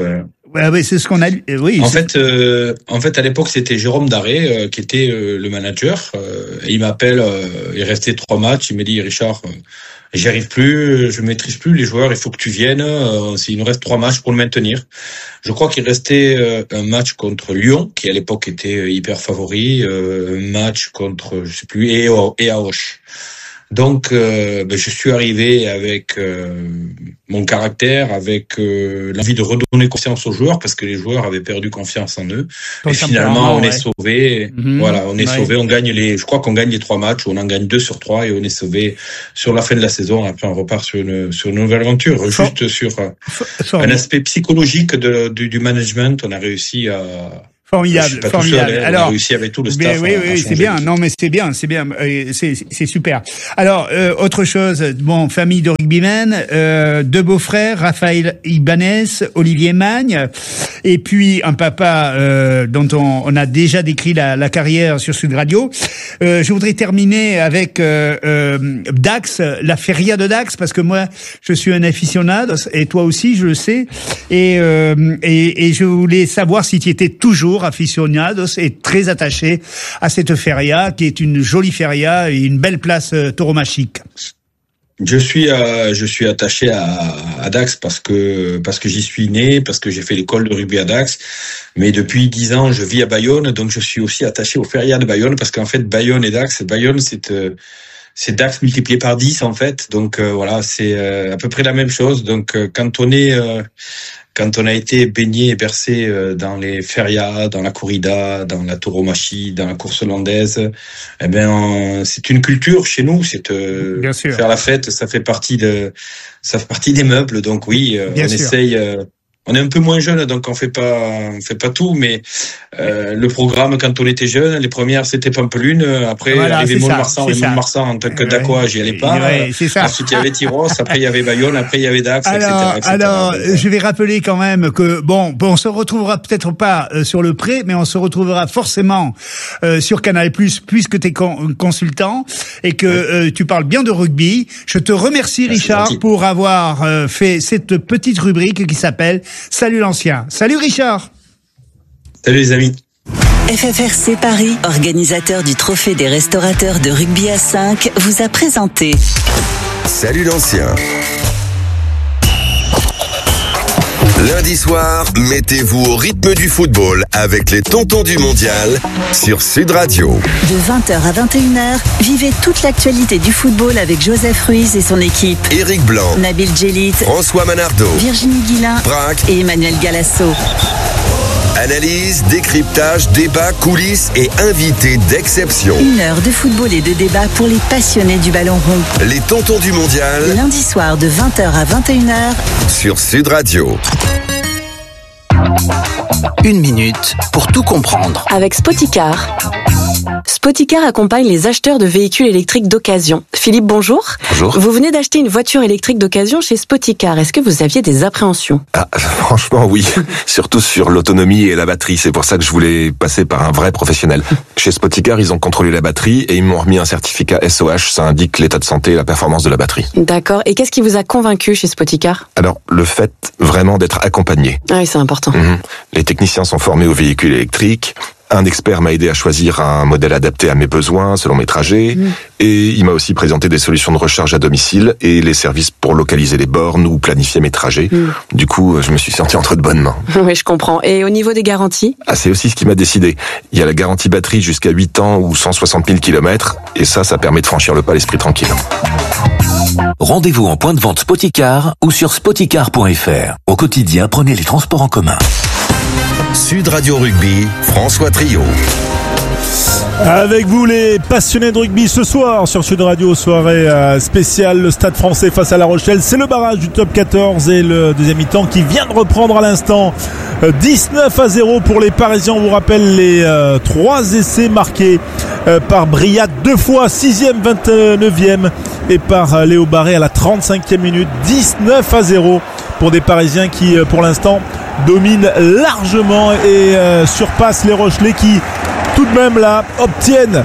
Speaker 6: Ouais, c'est ce qu'on a lu. Oui.
Speaker 7: En fait, à l'époque, c'était Jérôme Daré qui était le manager. Et il m'appelle, il restait 3 matchs. Il me dit, Richard, j'y arrive plus, je maîtrise plus les joueurs. Il faut que tu viennes. Il nous reste 3 matchs pour le maintenir. Je crois qu'il restait un match contre Lyon, qui à l'époque était hyper favori. Un match contre, je sais plus, et à Auch. Donc, je suis arrivé avec mon caractère, avec l'envie de redonner confiance aux joueurs, parce que les joueurs avaient perdu confiance en eux. Et finalement, on est sauvés. Voilà, on est sauvés. On gagne je crois qu'on gagne les 3 matchs. On en gagne 2 sur 3 et on est sauvés sur la fin de la saison. Après, on repart sur une nouvelle aventure. Juste sur un aspect psychologique du management, on a réussi à...
Speaker 6: Formidable.
Speaker 7: Alors, on a réussi avec tout le staff.
Speaker 6: Oui, c'est bien. Non, mais c'est bien. C'est super. Alors, autre chose. Bon, famille de rugbymen, 2 beaux-frères, Raphaël Ibanez, Olivier Magne, et puis un papa dont on a déjà décrit la carrière sur Sud Radio. Je voudrais terminer avec Dax, la feria de Dax, parce que moi, je suis un aficionado, et toi aussi, je le sais. Et je voulais savoir si tu étais toujours aficionados et très attaché à cette feria qui est une jolie feria et une belle place tauromachique.
Speaker 7: Je suis attaché à Dax parce que j'y suis né, parce que j'ai fait l'école de rugby à Dax. Mais depuis 10 ans, je vis à Bayonne, donc je suis aussi attaché aux ferias de Bayonne parce qu'en fait, Bayonne et Dax, c'est Dax multiplié par 10 en fait. Donc voilà, c'est à peu près la même chose. Donc quand on a été baigné et bercé dans les ferias, dans la corrida, dans la tauromachie, dans la course hollandaise, c'est une culture chez nous. C'est faire la fête, ça fait partie des meubles. Donc oui, on essaye. On est un peu moins jeune, donc on fait pas tout, mais le programme quand on était jeune, les premières c'était Pampelune, après arrivait Mont-de-Marsan, et Mont-de-Marsan en tant que Dacois, j'y allais pas. Ensuite il y avait Tyros, après il y avait Bayonne, après il y avait Dax, etc.
Speaker 6: Alors, je vais rappeler quand même que on se retrouvera peut-être pas sur le pré, mais on se retrouvera forcément sur Canal+, puisque tu es consultant et que tu parles bien de rugby. Je te remercie Richard pour avoir fait cette petite rubrique qui s'appelle Salut l'ancien. Salut Richard.
Speaker 7: Salut les amis.
Speaker 4: FFRC Paris, organisateur du Trophée des restaurateurs de rugby à 5, vous a présenté
Speaker 5: Salut l'ancien. Lundi soir, mettez-vous au rythme du football avec les Tontons du Mondial sur Sud Radio.
Speaker 4: De 20h à 21h, vivez toute l'actualité du football avec Joseph Ruiz et son équipe.
Speaker 5: Éric Blanc,
Speaker 4: Nabil Djellit,
Speaker 5: François Manardo,
Speaker 4: Virginie Guilin,
Speaker 5: Braque
Speaker 4: et Emmanuel Galasso.
Speaker 5: Analyse, décryptage, débat, coulisses et invités d'exception.
Speaker 4: 1 heure de football et de débat pour les passionnés du ballon rond.
Speaker 5: Les Tontons du Mondial.
Speaker 4: Lundi soir de 20h à 21h
Speaker 5: sur Sud Radio.
Speaker 8: 1 minute pour tout comprendre.
Speaker 9: Avec Spoticar. Spoticar accompagne les acheteurs de véhicules électriques d'occasion. Philippe, bonjour.
Speaker 10: Bonjour.
Speaker 9: Vous venez d'acheter une voiture électrique d'occasion chez Spoticar. Est-ce que vous aviez des appréhensions ?
Speaker 10: Franchement, oui. Surtout sur l'autonomie et la batterie. C'est pour ça que je voulais passer par un vrai professionnel. Chez Spoticar, ils ont contrôlé la batterie et ils m'ont remis un certificat SOH. Ça indique l'état de santé et la performance de la batterie.
Speaker 9: D'accord. Et qu'est-ce qui vous a convaincu chez Spoticar ?
Speaker 10: Alors, le fait vraiment d'être accompagné.
Speaker 9: Ah oui, c'est important.
Speaker 10: Les techniciens sont formés aux véhicules électriques. Un expert m'a aidé à choisir un modèle adapté à mes besoins, selon mes trajets. Et il m'a aussi présenté des solutions de recharge à domicile et les services pour localiser les bornes ou planifier mes trajets. Du coup, je me suis senti entre de bonnes mains.
Speaker 9: Oui, je comprends. Et au niveau des garanties ?
Speaker 10: C'est aussi ce qui m'a décidé. Il y a la garantie batterie jusqu'à 8 ans ou 160 000 km. Et ça permet de franchir le pas l'esprit tranquille.
Speaker 8: Rendez-vous en point de vente Spoticar ou sur spoticar.fr. Au quotidien, prenez les transports en commun.
Speaker 5: Sud Radio Rugby, François Trio.
Speaker 1: Avec vous les passionnés de rugby ce soir sur Sud Radio, soirée spéciale, le Stade Français face à La Rochelle. C'est le barrage du top 14 et le deuxième mi-temps qui vient de reprendre à l'instant. 19-0 pour les Parisiens. On vous rappelle les 3 essais marqués par Briat 2 fois, 6e, 29e et par Léo Barré à la 35e minute. 19-0 pour des Parisiens qui pour l'instant dominent largement et surpassent les Rochelais qui tout de même là obtiennent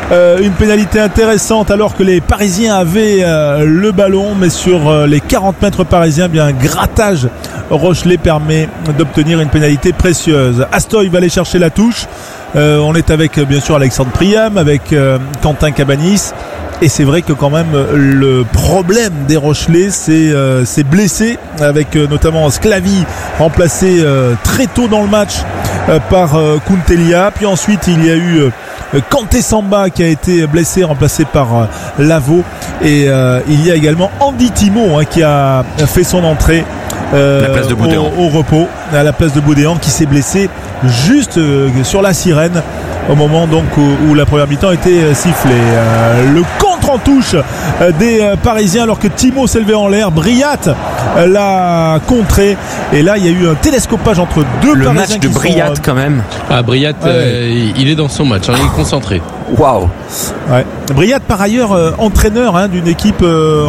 Speaker 1: une pénalité intéressante alors que les Parisiens avaient le ballon, mais sur les 40 mètres parisiens, bien un grattage Rochelais permet d'obtenir une pénalité précieuse. Astoy va aller chercher la touche. On est avec bien sûr Alexandre Priam, avec Quentin Cabanis. Et c'est vrai que quand même le problème des Rochelais c'est blessé, avec notamment Sclavi remplacé très tôt dans le match par Kuntelia. Puis ensuite il y a eu Kanté Samba qui a été blessé, remplacé par Lavaux. Et il y a également Andy Timo qui a fait son entrée
Speaker 3: la place de
Speaker 1: au repos à la place de Boudéan, qui s'est blessé juste sur la sirène au moment donc où la première mi-temps était sifflée. Le contre en touche des Parisiens alors que Timo s'est levé en l'air. Briat l'a contré et là il y a eu un télescopage entre deux
Speaker 3: le
Speaker 1: Parisiens.
Speaker 3: Match de Briat quand même.
Speaker 2: Briat il est dans son match, il est concentré.
Speaker 3: Waouh.
Speaker 1: Ouais. Briat par ailleurs entraîneur d'une équipe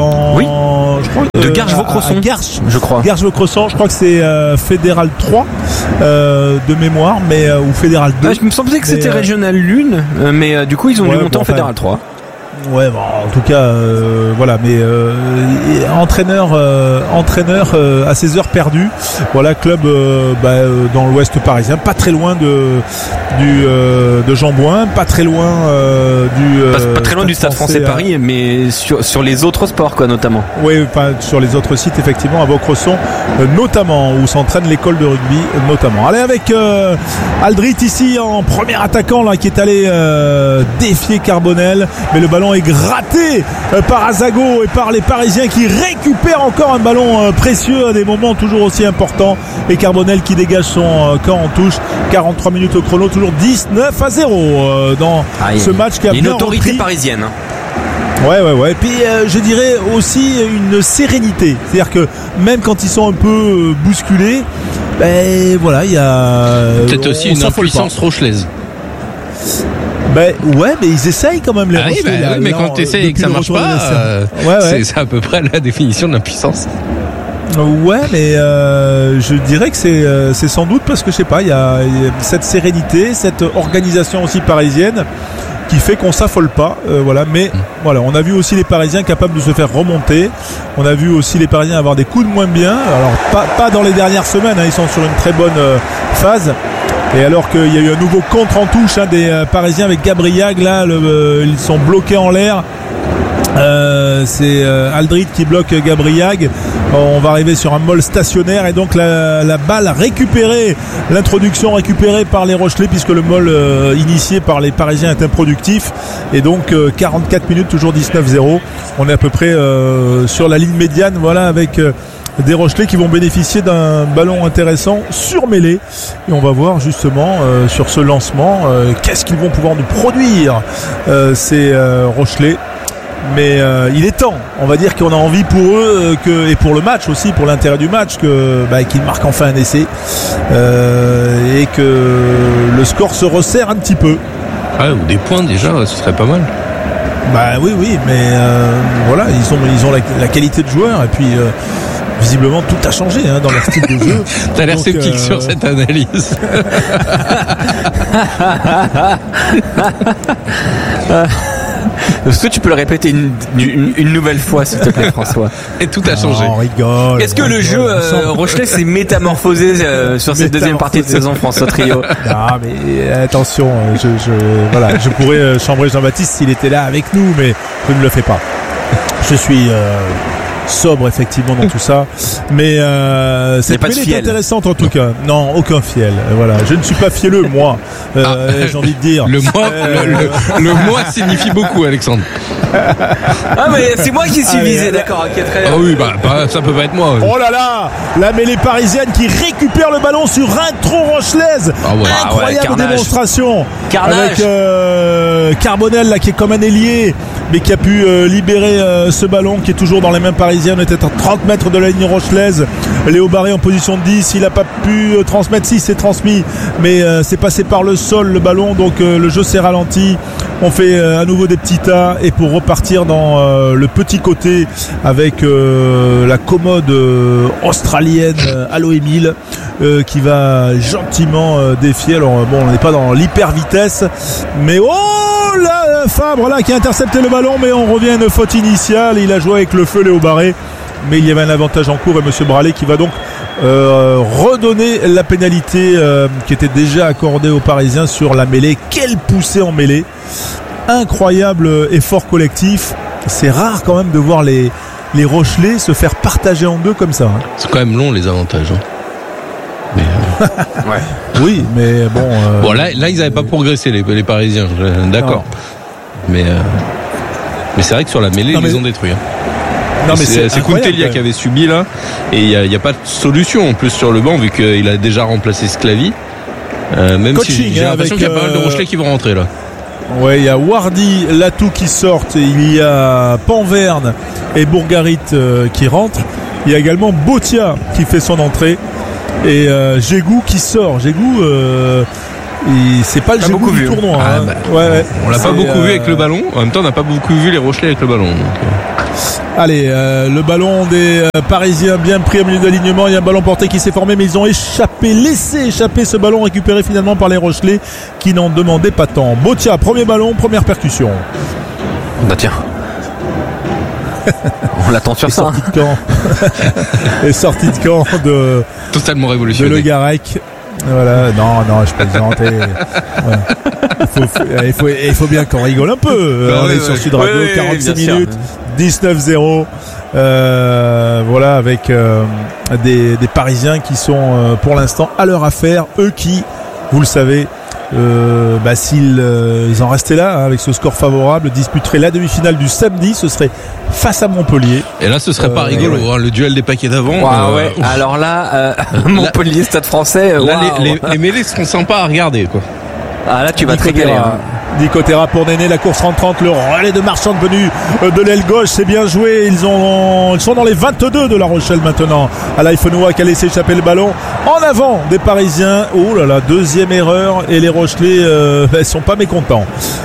Speaker 1: je crois,
Speaker 3: de Garches-Vaucresson, je crois.
Speaker 1: Garches-Vaucresson, je crois que c'est Fédéral 3 de mémoire, mais ou Fédéral 2.
Speaker 3: Je me semblait que c'était Régional 1, mais du coup ils ont dû monter en Fédéral 3.
Speaker 1: Ouais, bon, en tout cas, voilà, mais entraîneur à ses heures perdues. Voilà, club dans l'Ouest parisien, pas très loin de Jean Bouin, pas très loin
Speaker 3: pas très loin du Stade Français Paris, mais sur les autres sports quoi, notamment.
Speaker 1: Oui, sur les autres sites effectivement, à Vaucresson notamment, où s'entraîne l'école de rugby notamment. Allez, avec Aldrit ici en premier attaquant là, qui est allé défier Carbonel, mais le ballon est gratté par Azago et par les Parisiens qui récupèrent encore un ballon précieux à des moments toujours aussi importants, et Carbonel qui dégage son camp en touche. 43 minutes au chrono, toujours 19-0 dans ce match qui a bien
Speaker 3: une autorité
Speaker 1: repris.
Speaker 3: Parisienne.
Speaker 1: Ouais. Et puis je dirais aussi une sérénité, c'est-à-dire que même quand ils sont un peu bousculés, voilà, il y a
Speaker 2: peut-être aussi une impuissance rochelaise.
Speaker 1: Ouais, mais ils essayent quand même les Rochelais.
Speaker 2: Oui, mais quand tu essayes et que ça marche pas, c'est à peu près la définition de l'impuissance.
Speaker 1: Ouais, mais je dirais que c'est sans doute parce que je sais pas, il y a cette sérénité, cette organisation aussi parisienne qui fait qu'on s'affole pas, voilà. Mais voilà, on a vu aussi les Parisiens capables de se faire remonter. On a vu aussi les Parisiens avoir des coups de moins bien. Alors pas dans les dernières semaines, ils sont sur une très bonne phase. Et alors qu'il y a eu un nouveau contre en touche des Parisiens avec Gabriag, là ils sont bloqués en l'air. C'est Aldrit qui bloque Gabriag. On va arriver sur un molle stationnaire et donc la balle récupérée, l'introduction récupérée par les Rochelais, puisque le molle initié par les Parisiens est improductif. Et donc 44 minutes, toujours 19-0. On est à peu près sur la ligne médiane, voilà, avec des Rochelais qui vont bénéficier d'un ballon intéressant sur mêlée, et on va voir justement sur ce lancement qu'est-ce qu'ils vont pouvoir nous produire ces Rochelais. Mais il est temps, on va dire qu'on a envie pour eux et pour le match aussi, pour l'intérêt du match, qu'ils marquent enfin un essai et que le score se resserre un petit peu.
Speaker 2: Ou des points déjà, ce serait pas mal.
Speaker 1: Oui, mais voilà, ils ont la qualité de joueur, et puis visiblement tout a changé dans leur style de jeu.
Speaker 2: T'as l'air sceptique sur cette analyse.
Speaker 3: Est-ce que tu peux le répéter une nouvelle fois, s'il te plaît, François?
Speaker 2: Et tout a changé.
Speaker 1: On rigole.
Speaker 3: Est-ce que le jeu Rochelais s'est métamorphosé sur cette deuxième partie de saison, François Trio?
Speaker 1: Non, mais attention, je pourrais chambrer Jean-Baptiste s'il était là avec nous, mais je ne le fais pas. Je suis sobre effectivement dans tout ça, mais cette mêlée est intéressante en tout cas. Non, aucun fiel. Voilà, je ne suis pas fielleux moi. J'ai envie de dire.
Speaker 2: Le moi signifie beaucoup, Alexandre.
Speaker 3: Mais c'est moi qui suis visé, d'accord. Okay, très bien.
Speaker 2: Oui, ça peut pas être moi.
Speaker 1: Oh là là, la mêlée parisienne qui récupère le ballon sur intro rochelaise. Incroyable démonstration.
Speaker 3: Carnage.
Speaker 1: Avec Carbonel là qui est comme un ailier, mais qui a pu libérer ce ballon qui est toujours dans les mains parisiennes. On était à 30 mètres de la ligne rochelaise. Léo Barré en position de 10, il n'a pas pu transmettre. Si, c'est transmis, mais c'est passé par le sol le ballon, donc le jeu s'est ralenti. On fait à nouveau des petits tas, et pour repartir dans le petit côté avec la commode australienne Allo Emile qui va gentiment défier. Alors bon, on n'est pas dans l'hyper vitesse, mais oh là, Fabre là qui a intercepté le ballon, mais on revient à une faute initiale. Il a joué avec le feu Léo Barré, mais il y avait un avantage en cours et Monsieur Bralet qui va donc redonner la pénalité qui était déjà accordée aux Parisiens sur la mêlée. Quelle poussée en mêlée, incroyable effort collectif. C'est rare quand même de voir les Rochelais se faire partager en deux comme ça.
Speaker 2: C'est quand même long les avantages. Mais
Speaker 1: ouais. Oui, mais bon.
Speaker 2: Bon là ils n'avaient pas progressé les Parisiens, d'accord. Mais c'est vrai que sur la mêlée ils les ont détruits. Non, mais c'est Kuntelia qui avait subi là, et il n'y a pas de solution en plus sur le banc vu qu'il a déjà remplacé Sclavi. Même
Speaker 1: coaching,
Speaker 2: si j'ai l'impression qu'il y a pas mal de Rochelais qui vont rentrer là.
Speaker 1: Ouais, il y a Wardy, Latou qui sortent, il y a Panverne et Bourgarit qui rentrent. Il y a également Botia qui fait son entrée et Gégou qui sort. Gégou, c'est pas le Gégou du tournoi. Ouais,
Speaker 2: on l'a pas beaucoup vu avec le ballon. En même temps, on n'a pas beaucoup vu les Rochelais avec le ballon.
Speaker 1: Allez, le ballon des Parisiens bien pris au milieu d'alignement. Il y a un ballon porté qui s'est formé, mais ils ont laissé échapper ce ballon récupéré finalement par les Rochelais qui n'en demandaient pas tant. Botia, premier ballon, première percussion.
Speaker 11: Bah tiens. On l'attend sur ça.
Speaker 1: Sortie de camp. Et sortie de camp de
Speaker 2: totalement révolutionnaire.
Speaker 1: De Le Garec. Voilà, non, je plaisante. Il faut bien qu'on rigole un peu. On est sur Sud Radio, 46 minutes, 19-0. Voilà, avec des Parisiens qui sont pour l'instant à leur affaire. Eux qui, vous le savez, s'ils en restaient là avec ce score favorable, disputeraient la demi-finale du samedi. Ce serait face à Montpellier.
Speaker 2: Et là ce serait pas rigolo, hein, le duel des paquets d'avant.
Speaker 11: Ouais. Alors là Montpellier, Stade Français,
Speaker 2: là, les mêlées seront sympas à regarder quoi.
Speaker 11: Ah là tu vas te régaler.
Speaker 1: Nico Terra pour Néné, la course rentrante, le relais de Marchand venu de l'aile gauche, c'est bien joué. Ils sont dans les 22 de La Rochelle maintenant. Alaïfonoua qui a laissé échapper le ballon en avant des Parisiens. Oh là là, deuxième erreur et les Rochelais ils sont pas mécontents.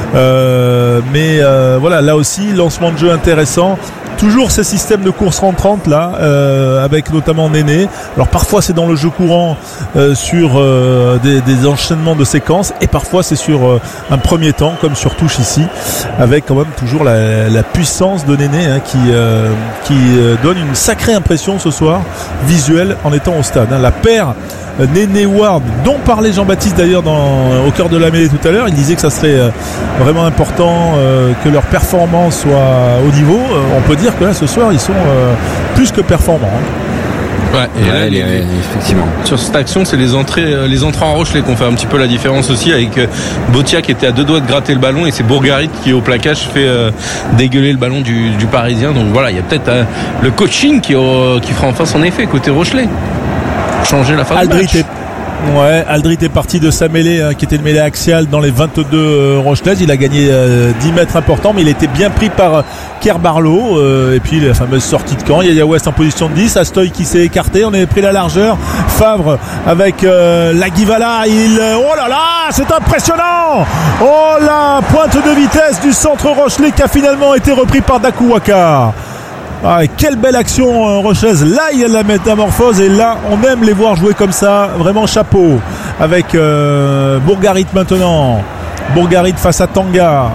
Speaker 1: Mais voilà, là aussi lancement de jeu intéressant. Toujours ces systèmes de course rentrante là, avec notamment Néné. Alors parfois c'est dans le jeu courant sur des enchaînements de séquences, et parfois c'est sur un premier temps comme sur touche ici, avec quand même toujours la puissance de Néné qui donne une sacrée impression ce soir visuelle en étant au stade. La paire Néné-Ward, dont parlait Jean-Baptiste d'ailleurs au cœur de la mêlée tout à l'heure, il disait que ça serait vraiment important que leur performance soit au niveau. On peut dire que là ce soir ils sont plus que performants.
Speaker 2: Ouais, et là, effectivement. Sur cette action, c'est les entrées en Rochelais qui ont fait un petit peu la différence aussi, avec Botia qui était à deux doigts de gratter le ballon, et c'est Bourgarit qui au plaquage fait dégueuler le ballon du Parisien. Donc voilà, il y a peut-être le coaching qui fera enfin son effet côté Rochelais. Changer la fin du match.
Speaker 1: Aldrit est parti de sa mêlée qui était une mêlée axiale dans les 22 Rochelaises. Il a gagné 10 mètres importants, mais il était bien pris par Kerbarlo, et puis la fameuse sortie de camp. Yaya West en position de 10, Astoy qui s'est écarté, on avait pris la largeur. Favre avec Laguivala, oh là là, c'est impressionnant. Oh la pointe de vitesse du centre Rochelais qui a finalement été repris par Dakuwaka. Ah, quelle belle action rochelaise. Là il y a de la métamorphose, et là on aime les voir jouer comme ça, vraiment chapeau. Avec Bourgarit maintenant, Bourgarit face à Tanga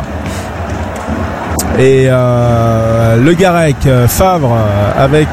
Speaker 1: et Le Garec, Favre avec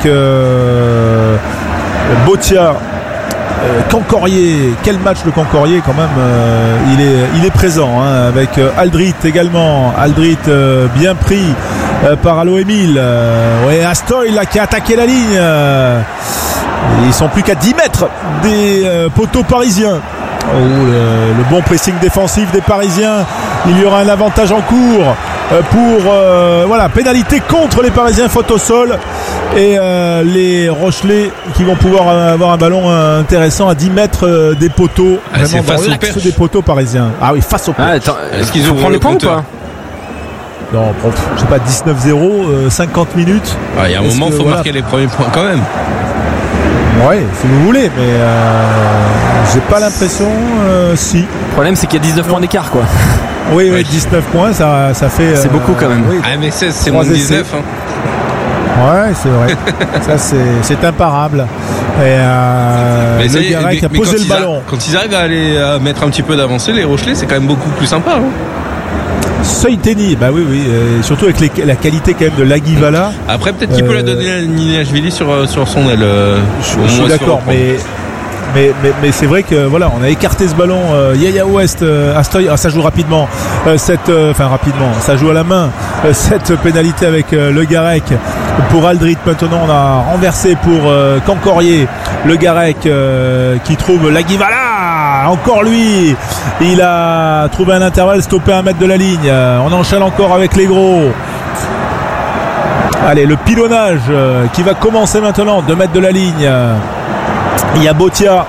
Speaker 1: Botia, Cancorier. Quel match de Cancorier quand même. Il est présent avec Aldrit également. Aldrit bien pris par Allo Emile. Astoy là qui a attaqué la ligne. Ils sont plus qu'à 10 mètres des poteaux parisiens. Le bon pressing défensif des Parisiens. Il y aura un avantage en cours pour pénalité contre les Parisiens, faute au sol, et les Rochelais qui vont pouvoir avoir un ballon intéressant à 10 mètres des poteaux, vraiment dans l'axe des poteaux parisiens. Ah oui, face au perche.
Speaker 2: Est-ce qu'ils ouvrent le compte ou pas?
Speaker 1: Non, je sais pas, 19-0, 50 minutes.
Speaker 2: Il y a un moment, il faut marquer les premiers points quand même.
Speaker 1: Ouais, si vous voulez, mais j'ai pas l'impression. Si.
Speaker 11: Le problème, c'est qu'il y a 19 points d'écart, quoi.
Speaker 1: Oui, 19 points, ça fait.
Speaker 11: C'est beaucoup quand même.
Speaker 2: Oui, mais 16, c'est moins de 19.
Speaker 1: Ouais, c'est vrai. Ça, c'est imparable. Et Le Garec a posé le ballon.
Speaker 2: Quand ils arrivent à mettre un petit peu d'avancée, les Rochelais, c'est quand même beaucoup plus sympa.
Speaker 1: Soiteni, bah oui, surtout avec la qualité quand même de Lagivala.
Speaker 2: Après, peut-être qu'il peut la donner à Ninashvili sur son aile.
Speaker 1: Je suis d'accord, mais c'est vrai que voilà, on a écarté ce ballon. Yaya West, Astoy, ça joue rapidement. Rapidement, ça joue à la main. Cette pénalité avec Le Garec pour Aldrit. Maintenant, on a renversé pour Cancorier. Le Garec qui trouve Lagivala. Encore lui, il a trouvé un intervalle, stoppé à 1 mètre de la ligne. On enchaîne encore avec les gros. Allez, le pilonnage qui va commencer maintenant, 2 mètres de la ligne. Il y a Botia,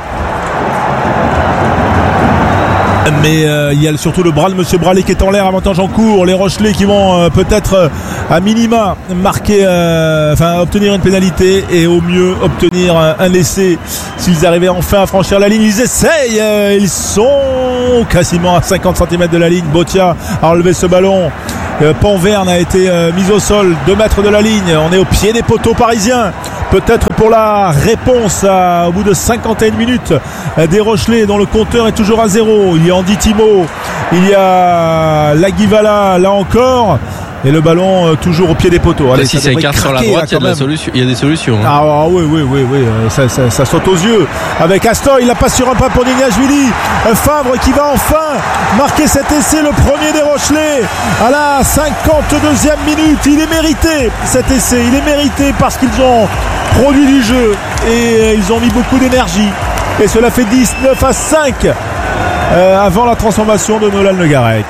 Speaker 1: mais il y a surtout le bras de Monsieur Bralé qui est en l'air, avantage en cours. Les Rochelais qui vont peut-être à minima marquer, obtenir une pénalité et au mieux obtenir un essai s'ils arrivaient enfin à franchir la ligne. Ils essayent, ils sont quasiment à 50 cm de la ligne. Botia a relevé ce ballon. Panverne a été mis au sol, 2 mètres de la ligne. On est au pied des poteaux parisiens. Peut-être pour la réponse au bout de 51 minutes des Rochelais dont le compteur est toujours à 0. Il y a Andy Timo, il y a Lagivala là encore. Et le ballon toujours au pied des poteaux.
Speaker 2: Allez, si ça écarte sur la droite, il y a des solutions. Hein.
Speaker 1: Ah oui, ça saute aux yeux. Avec Astoy, il la passe sur un pas pour Ninashvili. Favre qui va enfin marquer cet essai, le premier des Rochelais à la 52e minute. Il est mérité cet essai, il est mérité parce qu'ils ont produit du jeu et ils ont mis beaucoup d'énergie. Et cela fait 19-5 avant la transformation de Nolan Le Garec.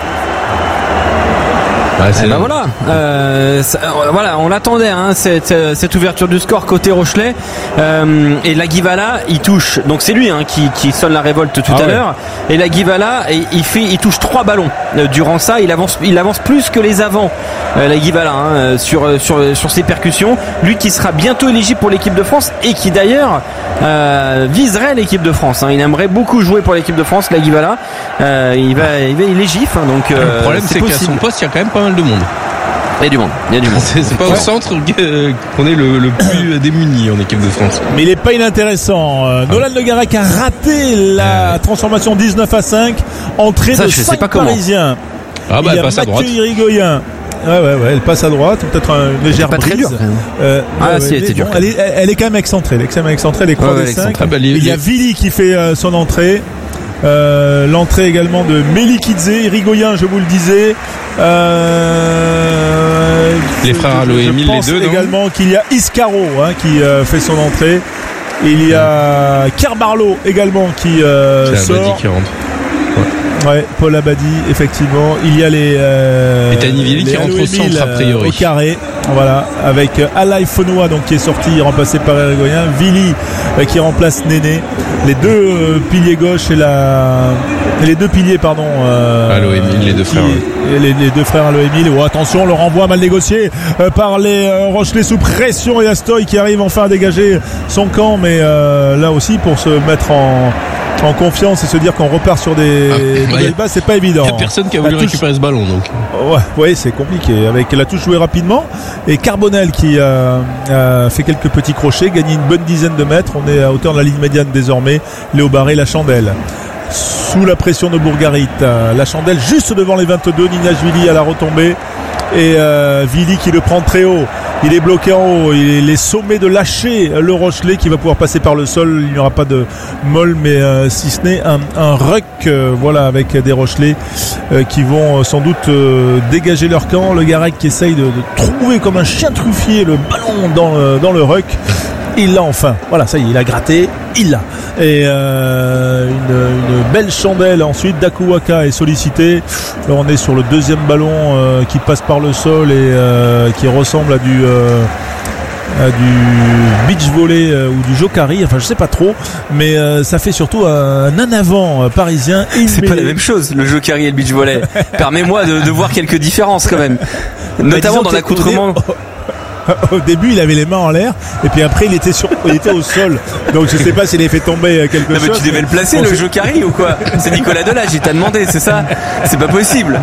Speaker 3: Voilà, on l'attendait cette ouverture du score côté Rochelais et Lagivala il touche, donc c'est lui qui sonne la révolte tout à l'heure. Et Lagivala il touche 3 ballons durant ça, il avance plus que les avants. Lagivala sur ses percussions, lui qui sera bientôt éligible pour l'équipe de France et qui d'ailleurs viserait l'équipe de France. Il aimerait beaucoup jouer pour l'équipe de France. Lagivala il est gif, donc
Speaker 2: le problème c'est qu'à son poste il y a quand même pas mal de monde.
Speaker 3: Il y a du monde.
Speaker 2: C'est pas au centre qu'on est le plus démuni en équipe de France.
Speaker 1: Mais il est pas inintéressant. Nolan Le Garec a raté la transformation 19-5. Entrée de 5 Parisiens. Il y a Mathieu Irigoyen. Elle passe à droite, peut-être une légère brise.
Speaker 3: C'était dur.
Speaker 1: Elle est quand même excentrée. Elle est croix des 5. Il y a Vili qui fait son entrée. L'entrée également de Melikidze, Irigoyen, je vous le disais.
Speaker 2: Les frères Aloémil, les deux,
Speaker 1: également qu'il y a Iscaro qui fait son entrée. Il y a Kerbarlo également qui sort.
Speaker 2: Qui rentre.
Speaker 1: Paul Abadi, effectivement. Il y a les
Speaker 2: Tanivili qui rentre au centre a priori.
Speaker 1: Au carré. Voilà, avec Alaï Fonoa donc qui est sorti, remplacé par Irigoyen. Vili qui remplace Néné. Les deux piliers gauche et les deux piliers
Speaker 2: Aloémil, les deux frères.
Speaker 1: Les deux frères Aloémil. Attention, le renvoi mal négocié par les Rochelais sous pression et Astoy qui arrive enfin à dégager son camp, mais là aussi pour se mettre en confiance et se dire qu'on repart sur des bases, c'est pas évident.
Speaker 2: Il n'y a personne qui a voulu récupérer ce ballon donc.
Speaker 1: Ouais, c'est compliqué. Avec la touche jouée rapidement et Carbonel qui a fait quelques petits crochets, gagné une bonne dizaine de mètres. On est à hauteur de la ligne médiane désormais. Léo Barré, la chandelle. Sous la pression de Bourgarit, la chandelle juste devant les 22. Ninashvili à la retombée et Vili qui le prend très haut. Il est bloqué en haut, il est sommé de lâcher le Rochelet qui va pouvoir passer par le sol. Il n'y aura pas de molle, mais si ce n'est un ruck, avec des Rochelais qui vont sans doute dégager leur camp. Le Garec qui essaye de trouver comme un chien truffier le ballon dans le ruck. Il l'a enfin. Voilà, ça y est, il a gratté, il l'a. Et une belle chandelle ensuite. Dakuwaka est sollicité. Là, on est sur le deuxième ballon qui passe par le sol et qui ressemble à du beach volley ou du jokari, enfin je sais pas trop, mais ça fait surtout un avant parisien.
Speaker 3: C'est pas la même chose, le jokari et le beach volley. Permets-moi de voir quelques différences quand même, notamment dans l'accoutrement.
Speaker 1: Au début, il avait les mains en l'air, et puis après, il était au sol. Donc, je sais pas s'il avait fait tomber quelque chose.
Speaker 3: Mais tu devais le placer, le jokari, ou quoi? C'est Nicolas Delage, il t'a demandé, c'est ça? C'est pas possible.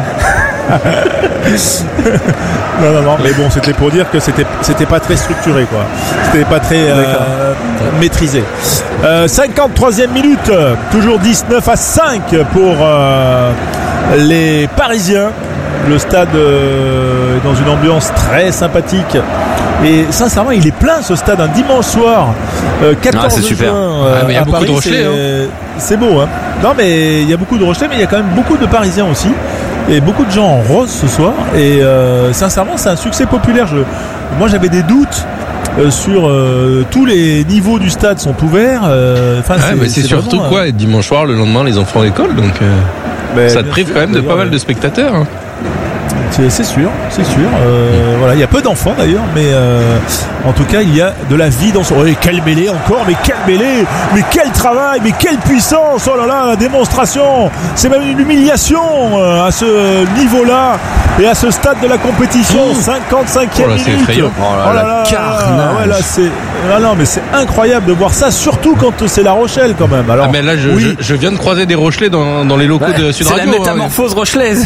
Speaker 1: Non. Mais bon, c'était pour dire que c'était pas très structuré, quoi. C'était pas très maîtrisé. 53e minute, toujours 19-5 pour les Parisiens. Le stade est dans une ambiance très sympathique. Et sincèrement, il est plein ce stade un dimanche soir, 14
Speaker 11: c'est super.
Speaker 1: juin
Speaker 2: Il y a
Speaker 1: à
Speaker 2: beaucoup
Speaker 1: Paris.
Speaker 2: de Rochelais.
Speaker 1: C'est beau, hein. Non, mais il y a beaucoup de Rochelais, mais il y a quand même beaucoup de Parisiens aussi. Et beaucoup de gens en rose ce soir. Et sincèrement, c'est un succès populaire. Moi, j'avais des doutes sur tous les niveaux du stade sont ouverts.
Speaker 2: Mais c'est surtout vraiment, quoi, dimanche soir, le lendemain, les enfants à l'école. Donc ça te prive quand même de pas mal de spectateurs. Hein.
Speaker 1: C'est sûr. Voilà, il y a peu d'enfants d'ailleurs, mais en tout cas il y a de la vie dans son. Oh, quelle mêlée encore, mais quelle mêlée, mais quel travail, mais quelle puissance. Oh là là, la démonstration, c'est même une humiliation à ce niveau-là et à ce stade de la compétition. 55e minute.
Speaker 2: C'est effrayant.
Speaker 1: Oh là là, carnage. Ouais, là c'est. Ah non, mais c'est incroyable de voir ça, surtout quand c'est La Rochelle quand même. Alors,
Speaker 2: mais là je viens de croiser des Rochelais dans les locaux de Sud Radio.
Speaker 11: C'est la métamorphose rochelaise.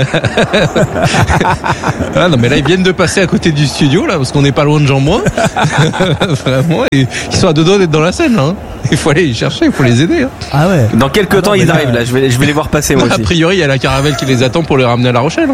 Speaker 2: Non, mais là ils viennent de passer à côté du studio là, parce qu'on n'est pas loin de Jean-Moi. Vraiment, et ils sont à deux doigts d'être dans la scène là. Il faut aller les chercher, il faut les aider. Hein.
Speaker 1: Ah ouais.
Speaker 11: Dans quelques temps ils arrivent là. Je vais les voir passer moi aussi.
Speaker 2: A priori, il y a la caravelle qui les attend pour les ramener à La Rochelle. Hein.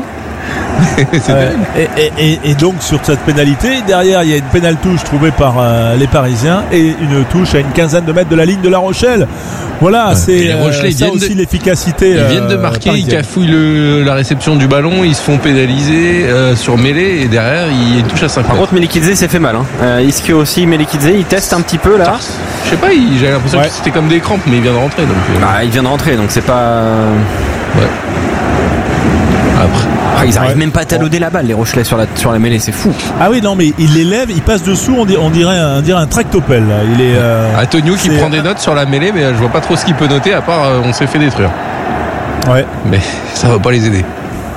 Speaker 1: Et donc sur cette pénalité, derrière il y a une pénale touche trouvée par les Parisiens et une touche à une quinzaine de mètres de la ligne de La Rochelle. Voilà, c'est
Speaker 2: les Rochelais,
Speaker 1: ça aussi l'efficacité.
Speaker 2: Ils viennent de marquer, ils cafouillent la réception du ballon, ils se font pénaliser sur mêlée et derrière il y a une touche à 5 mètres.
Speaker 3: Par contre Melikidze s'est fait mal. Ischio aussi, Melikidze il teste un petit peu là.
Speaker 2: Je sais pas, j'avais l'impression que c'était comme des crampes, mais il vient de rentrer. Donc,
Speaker 3: il vient de rentrer donc c'est pas.
Speaker 2: Ouais.
Speaker 3: Après, ils arrivent même pas à talauder la balle, les Rochelais sur la mêlée, c'est fou.
Speaker 1: Ah oui, non, mais il l'élève, il passe dessous, on dirait un tractopelle. Là. Il est.
Speaker 2: Antonio qui prend des notes sur la mêlée, mais je vois pas trop ce qu'il peut noter à part on s'est fait détruire.
Speaker 1: Ouais.
Speaker 2: Mais ça va pas les aider.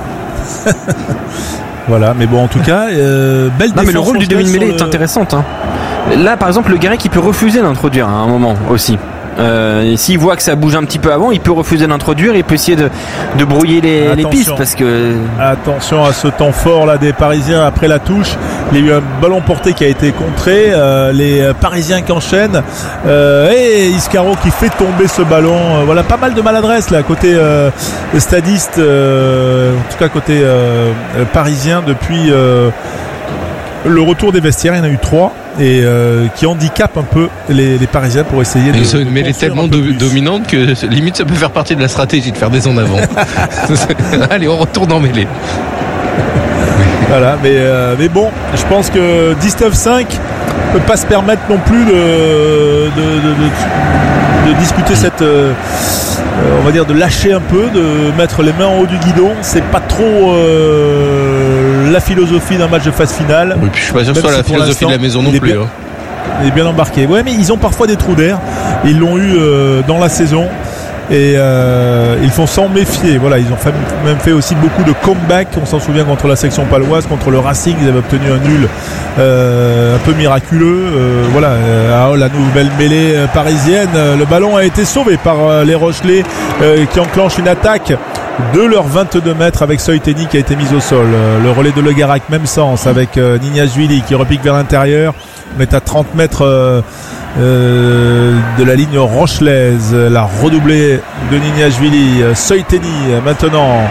Speaker 1: Voilà, mais bon, en tout cas, belle défense.
Speaker 3: Non, mais le rôle du demi-mêlée est intéressant. Hein. Là, par exemple, le Garec, il peut refuser d'introduire à un moment aussi. S'il voit que ça bouge un petit peu avant, il peut refuser d'introduire, il peut essayer de brouiller les pistes parce que. Attention
Speaker 1: à ce temps fort là des Parisiens après la touche. Il y a eu un ballon porté qui a été contré. Les Parisiens qui enchaînent et Iscaro qui fait tomber ce ballon. Voilà, pas mal de maladresse là côté stadiste, en tout cas côté parisien depuis le retour des vestiaires. Il y en a eu 3. Et qui handicape un peu les Parisiens pour essayer
Speaker 2: ils ont une mêlée tellement dominante que limite ça peut faire partie de la stratégie de faire des en avant. Allez, on retourne en mêlée.
Speaker 1: Voilà, mais bon, je pense que 19-5 peut pas se permettre non plus de discuter cette on va dire de lâcher un peu, de mettre les mains en haut du guidon. C'est pas trop la philosophie d'un match de phase finale.
Speaker 2: Oui, puis je suis pas sûr que ce soit la philosophie de la maison non plus.
Speaker 1: Il est bien embarqué. Ouais, mais ils ont parfois des trous d'air. Ils l'ont eu dans la saison. Et ils font s'en méfier. Voilà, ils ont même fait aussi beaucoup de comeback. On s'en souvient contre la section paloise, contre le Racing, ils avaient obtenu un nul un peu miraculeux. Voilà, la nouvelle mêlée parisienne. Le ballon a été sauvé par les Rochelais qui enclenchent une attaque de leurs 22 mètres avec Soiteni qui a été mis au sol. Le relais de Le Garac, même sens avec Nignashvili qui repique vers l'intérieur. On est à 30 mètres de la ligne rochelaise. La redoublée de Nignashvili. Soiteni maintenant.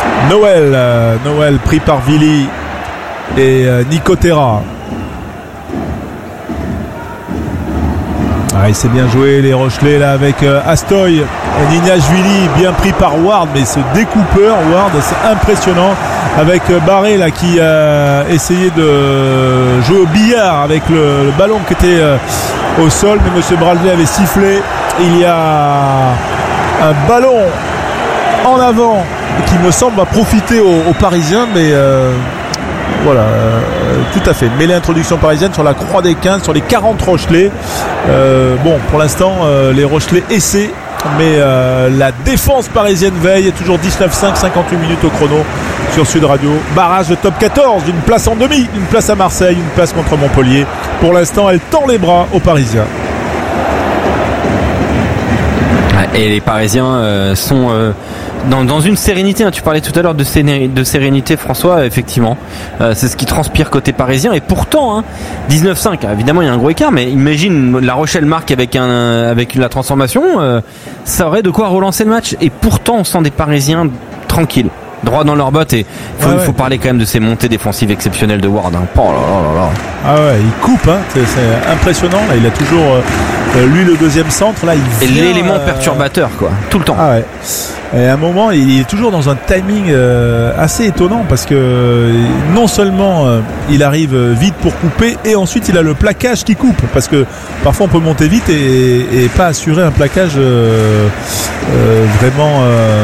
Speaker 1: Noël pris par Vili et Nico Terra. Il s'est bien joué les Rochelais là avec Astoy, Nignashvili bien pris par Ward, mais ce découpeur Ward c'est impressionnant avec Barré là qui a essayé de jouer au billard avec le ballon qui était au sol, mais monsieur Bradley avait sifflé. Il y a un ballon en avant qui me semble va profiter aux Parisiens, mais voilà, tout à fait. Mêlée introduction parisienne sur la Croix des 15, sur les 40 Rochelais. Bon, pour l'instant, les Rochelais essaient, mais la défense parisienne veille. Toujours 19-5, 58 minutes au chrono sur Sud Radio. Barrage de top 14, une place en demi, une place à Marseille, une place contre Montpellier. Pour l'instant, elle tend les bras aux Parisiens.
Speaker 3: Et les Parisiens sont dans une sérénité, hein. Tu parlais tout à l'heure de sérénité, François, effectivement. C'est ce qui transpire côté parisien. Et pourtant, 19-5, évidemment, il y a un gros écart, mais imagine La Rochelle marque avec la transformation, ça aurait de quoi relancer le match. Et pourtant, on sent des Parisiens tranquilles.
Speaker 11: droit dans leurs bottes. Et il faut parler quand même de ces montées défensives exceptionnelles de Ward. Oh là là là.
Speaker 1: Ah ouais, il coupe, hein. C'est impressionnant. Là, il a toujours lui le deuxième centre. Là, il vient,
Speaker 11: l'élément perturbateur, quoi, tout le temps.
Speaker 1: Ah ouais. Et à un moment, il est toujours dans un timing assez étonnant parce que non seulement il arrive vite pour couper et ensuite il a le plaquage qui coupe parce que parfois on peut monter vite et pas assurer un plaquage vraiment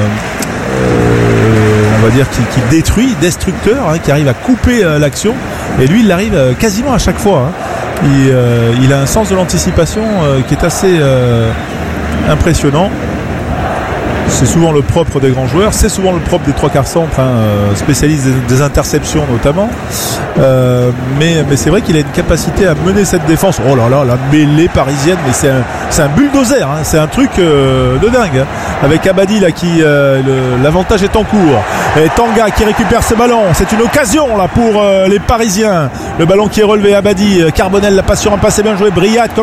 Speaker 1: on va dire qui détruit, destructeur, hein, qui arrive à couper l'action et lui il arrive quasiment à chaque fois. Hein. Il a un sens de l'anticipation qui est assez impressionnant. C'est souvent le propre des grands joueurs, c'est souvent le propre des trois quarts centres, hein, spécialistes des interceptions notamment. Mais c'est vrai qu'il a une capacité à mener cette défense. Oh là là, la mêlée parisienne, mais c'est un bulldozer, hein, c'est un truc de dingue. Hein. Avec Abadi là qui l'avantage est en cours. Et Tanga qui récupère ce ballon. C'est une occasion là pour les Parisiens. Le ballon qui est relevé, Abadi, Carbonel la passe sur un passé bien joué, Briat.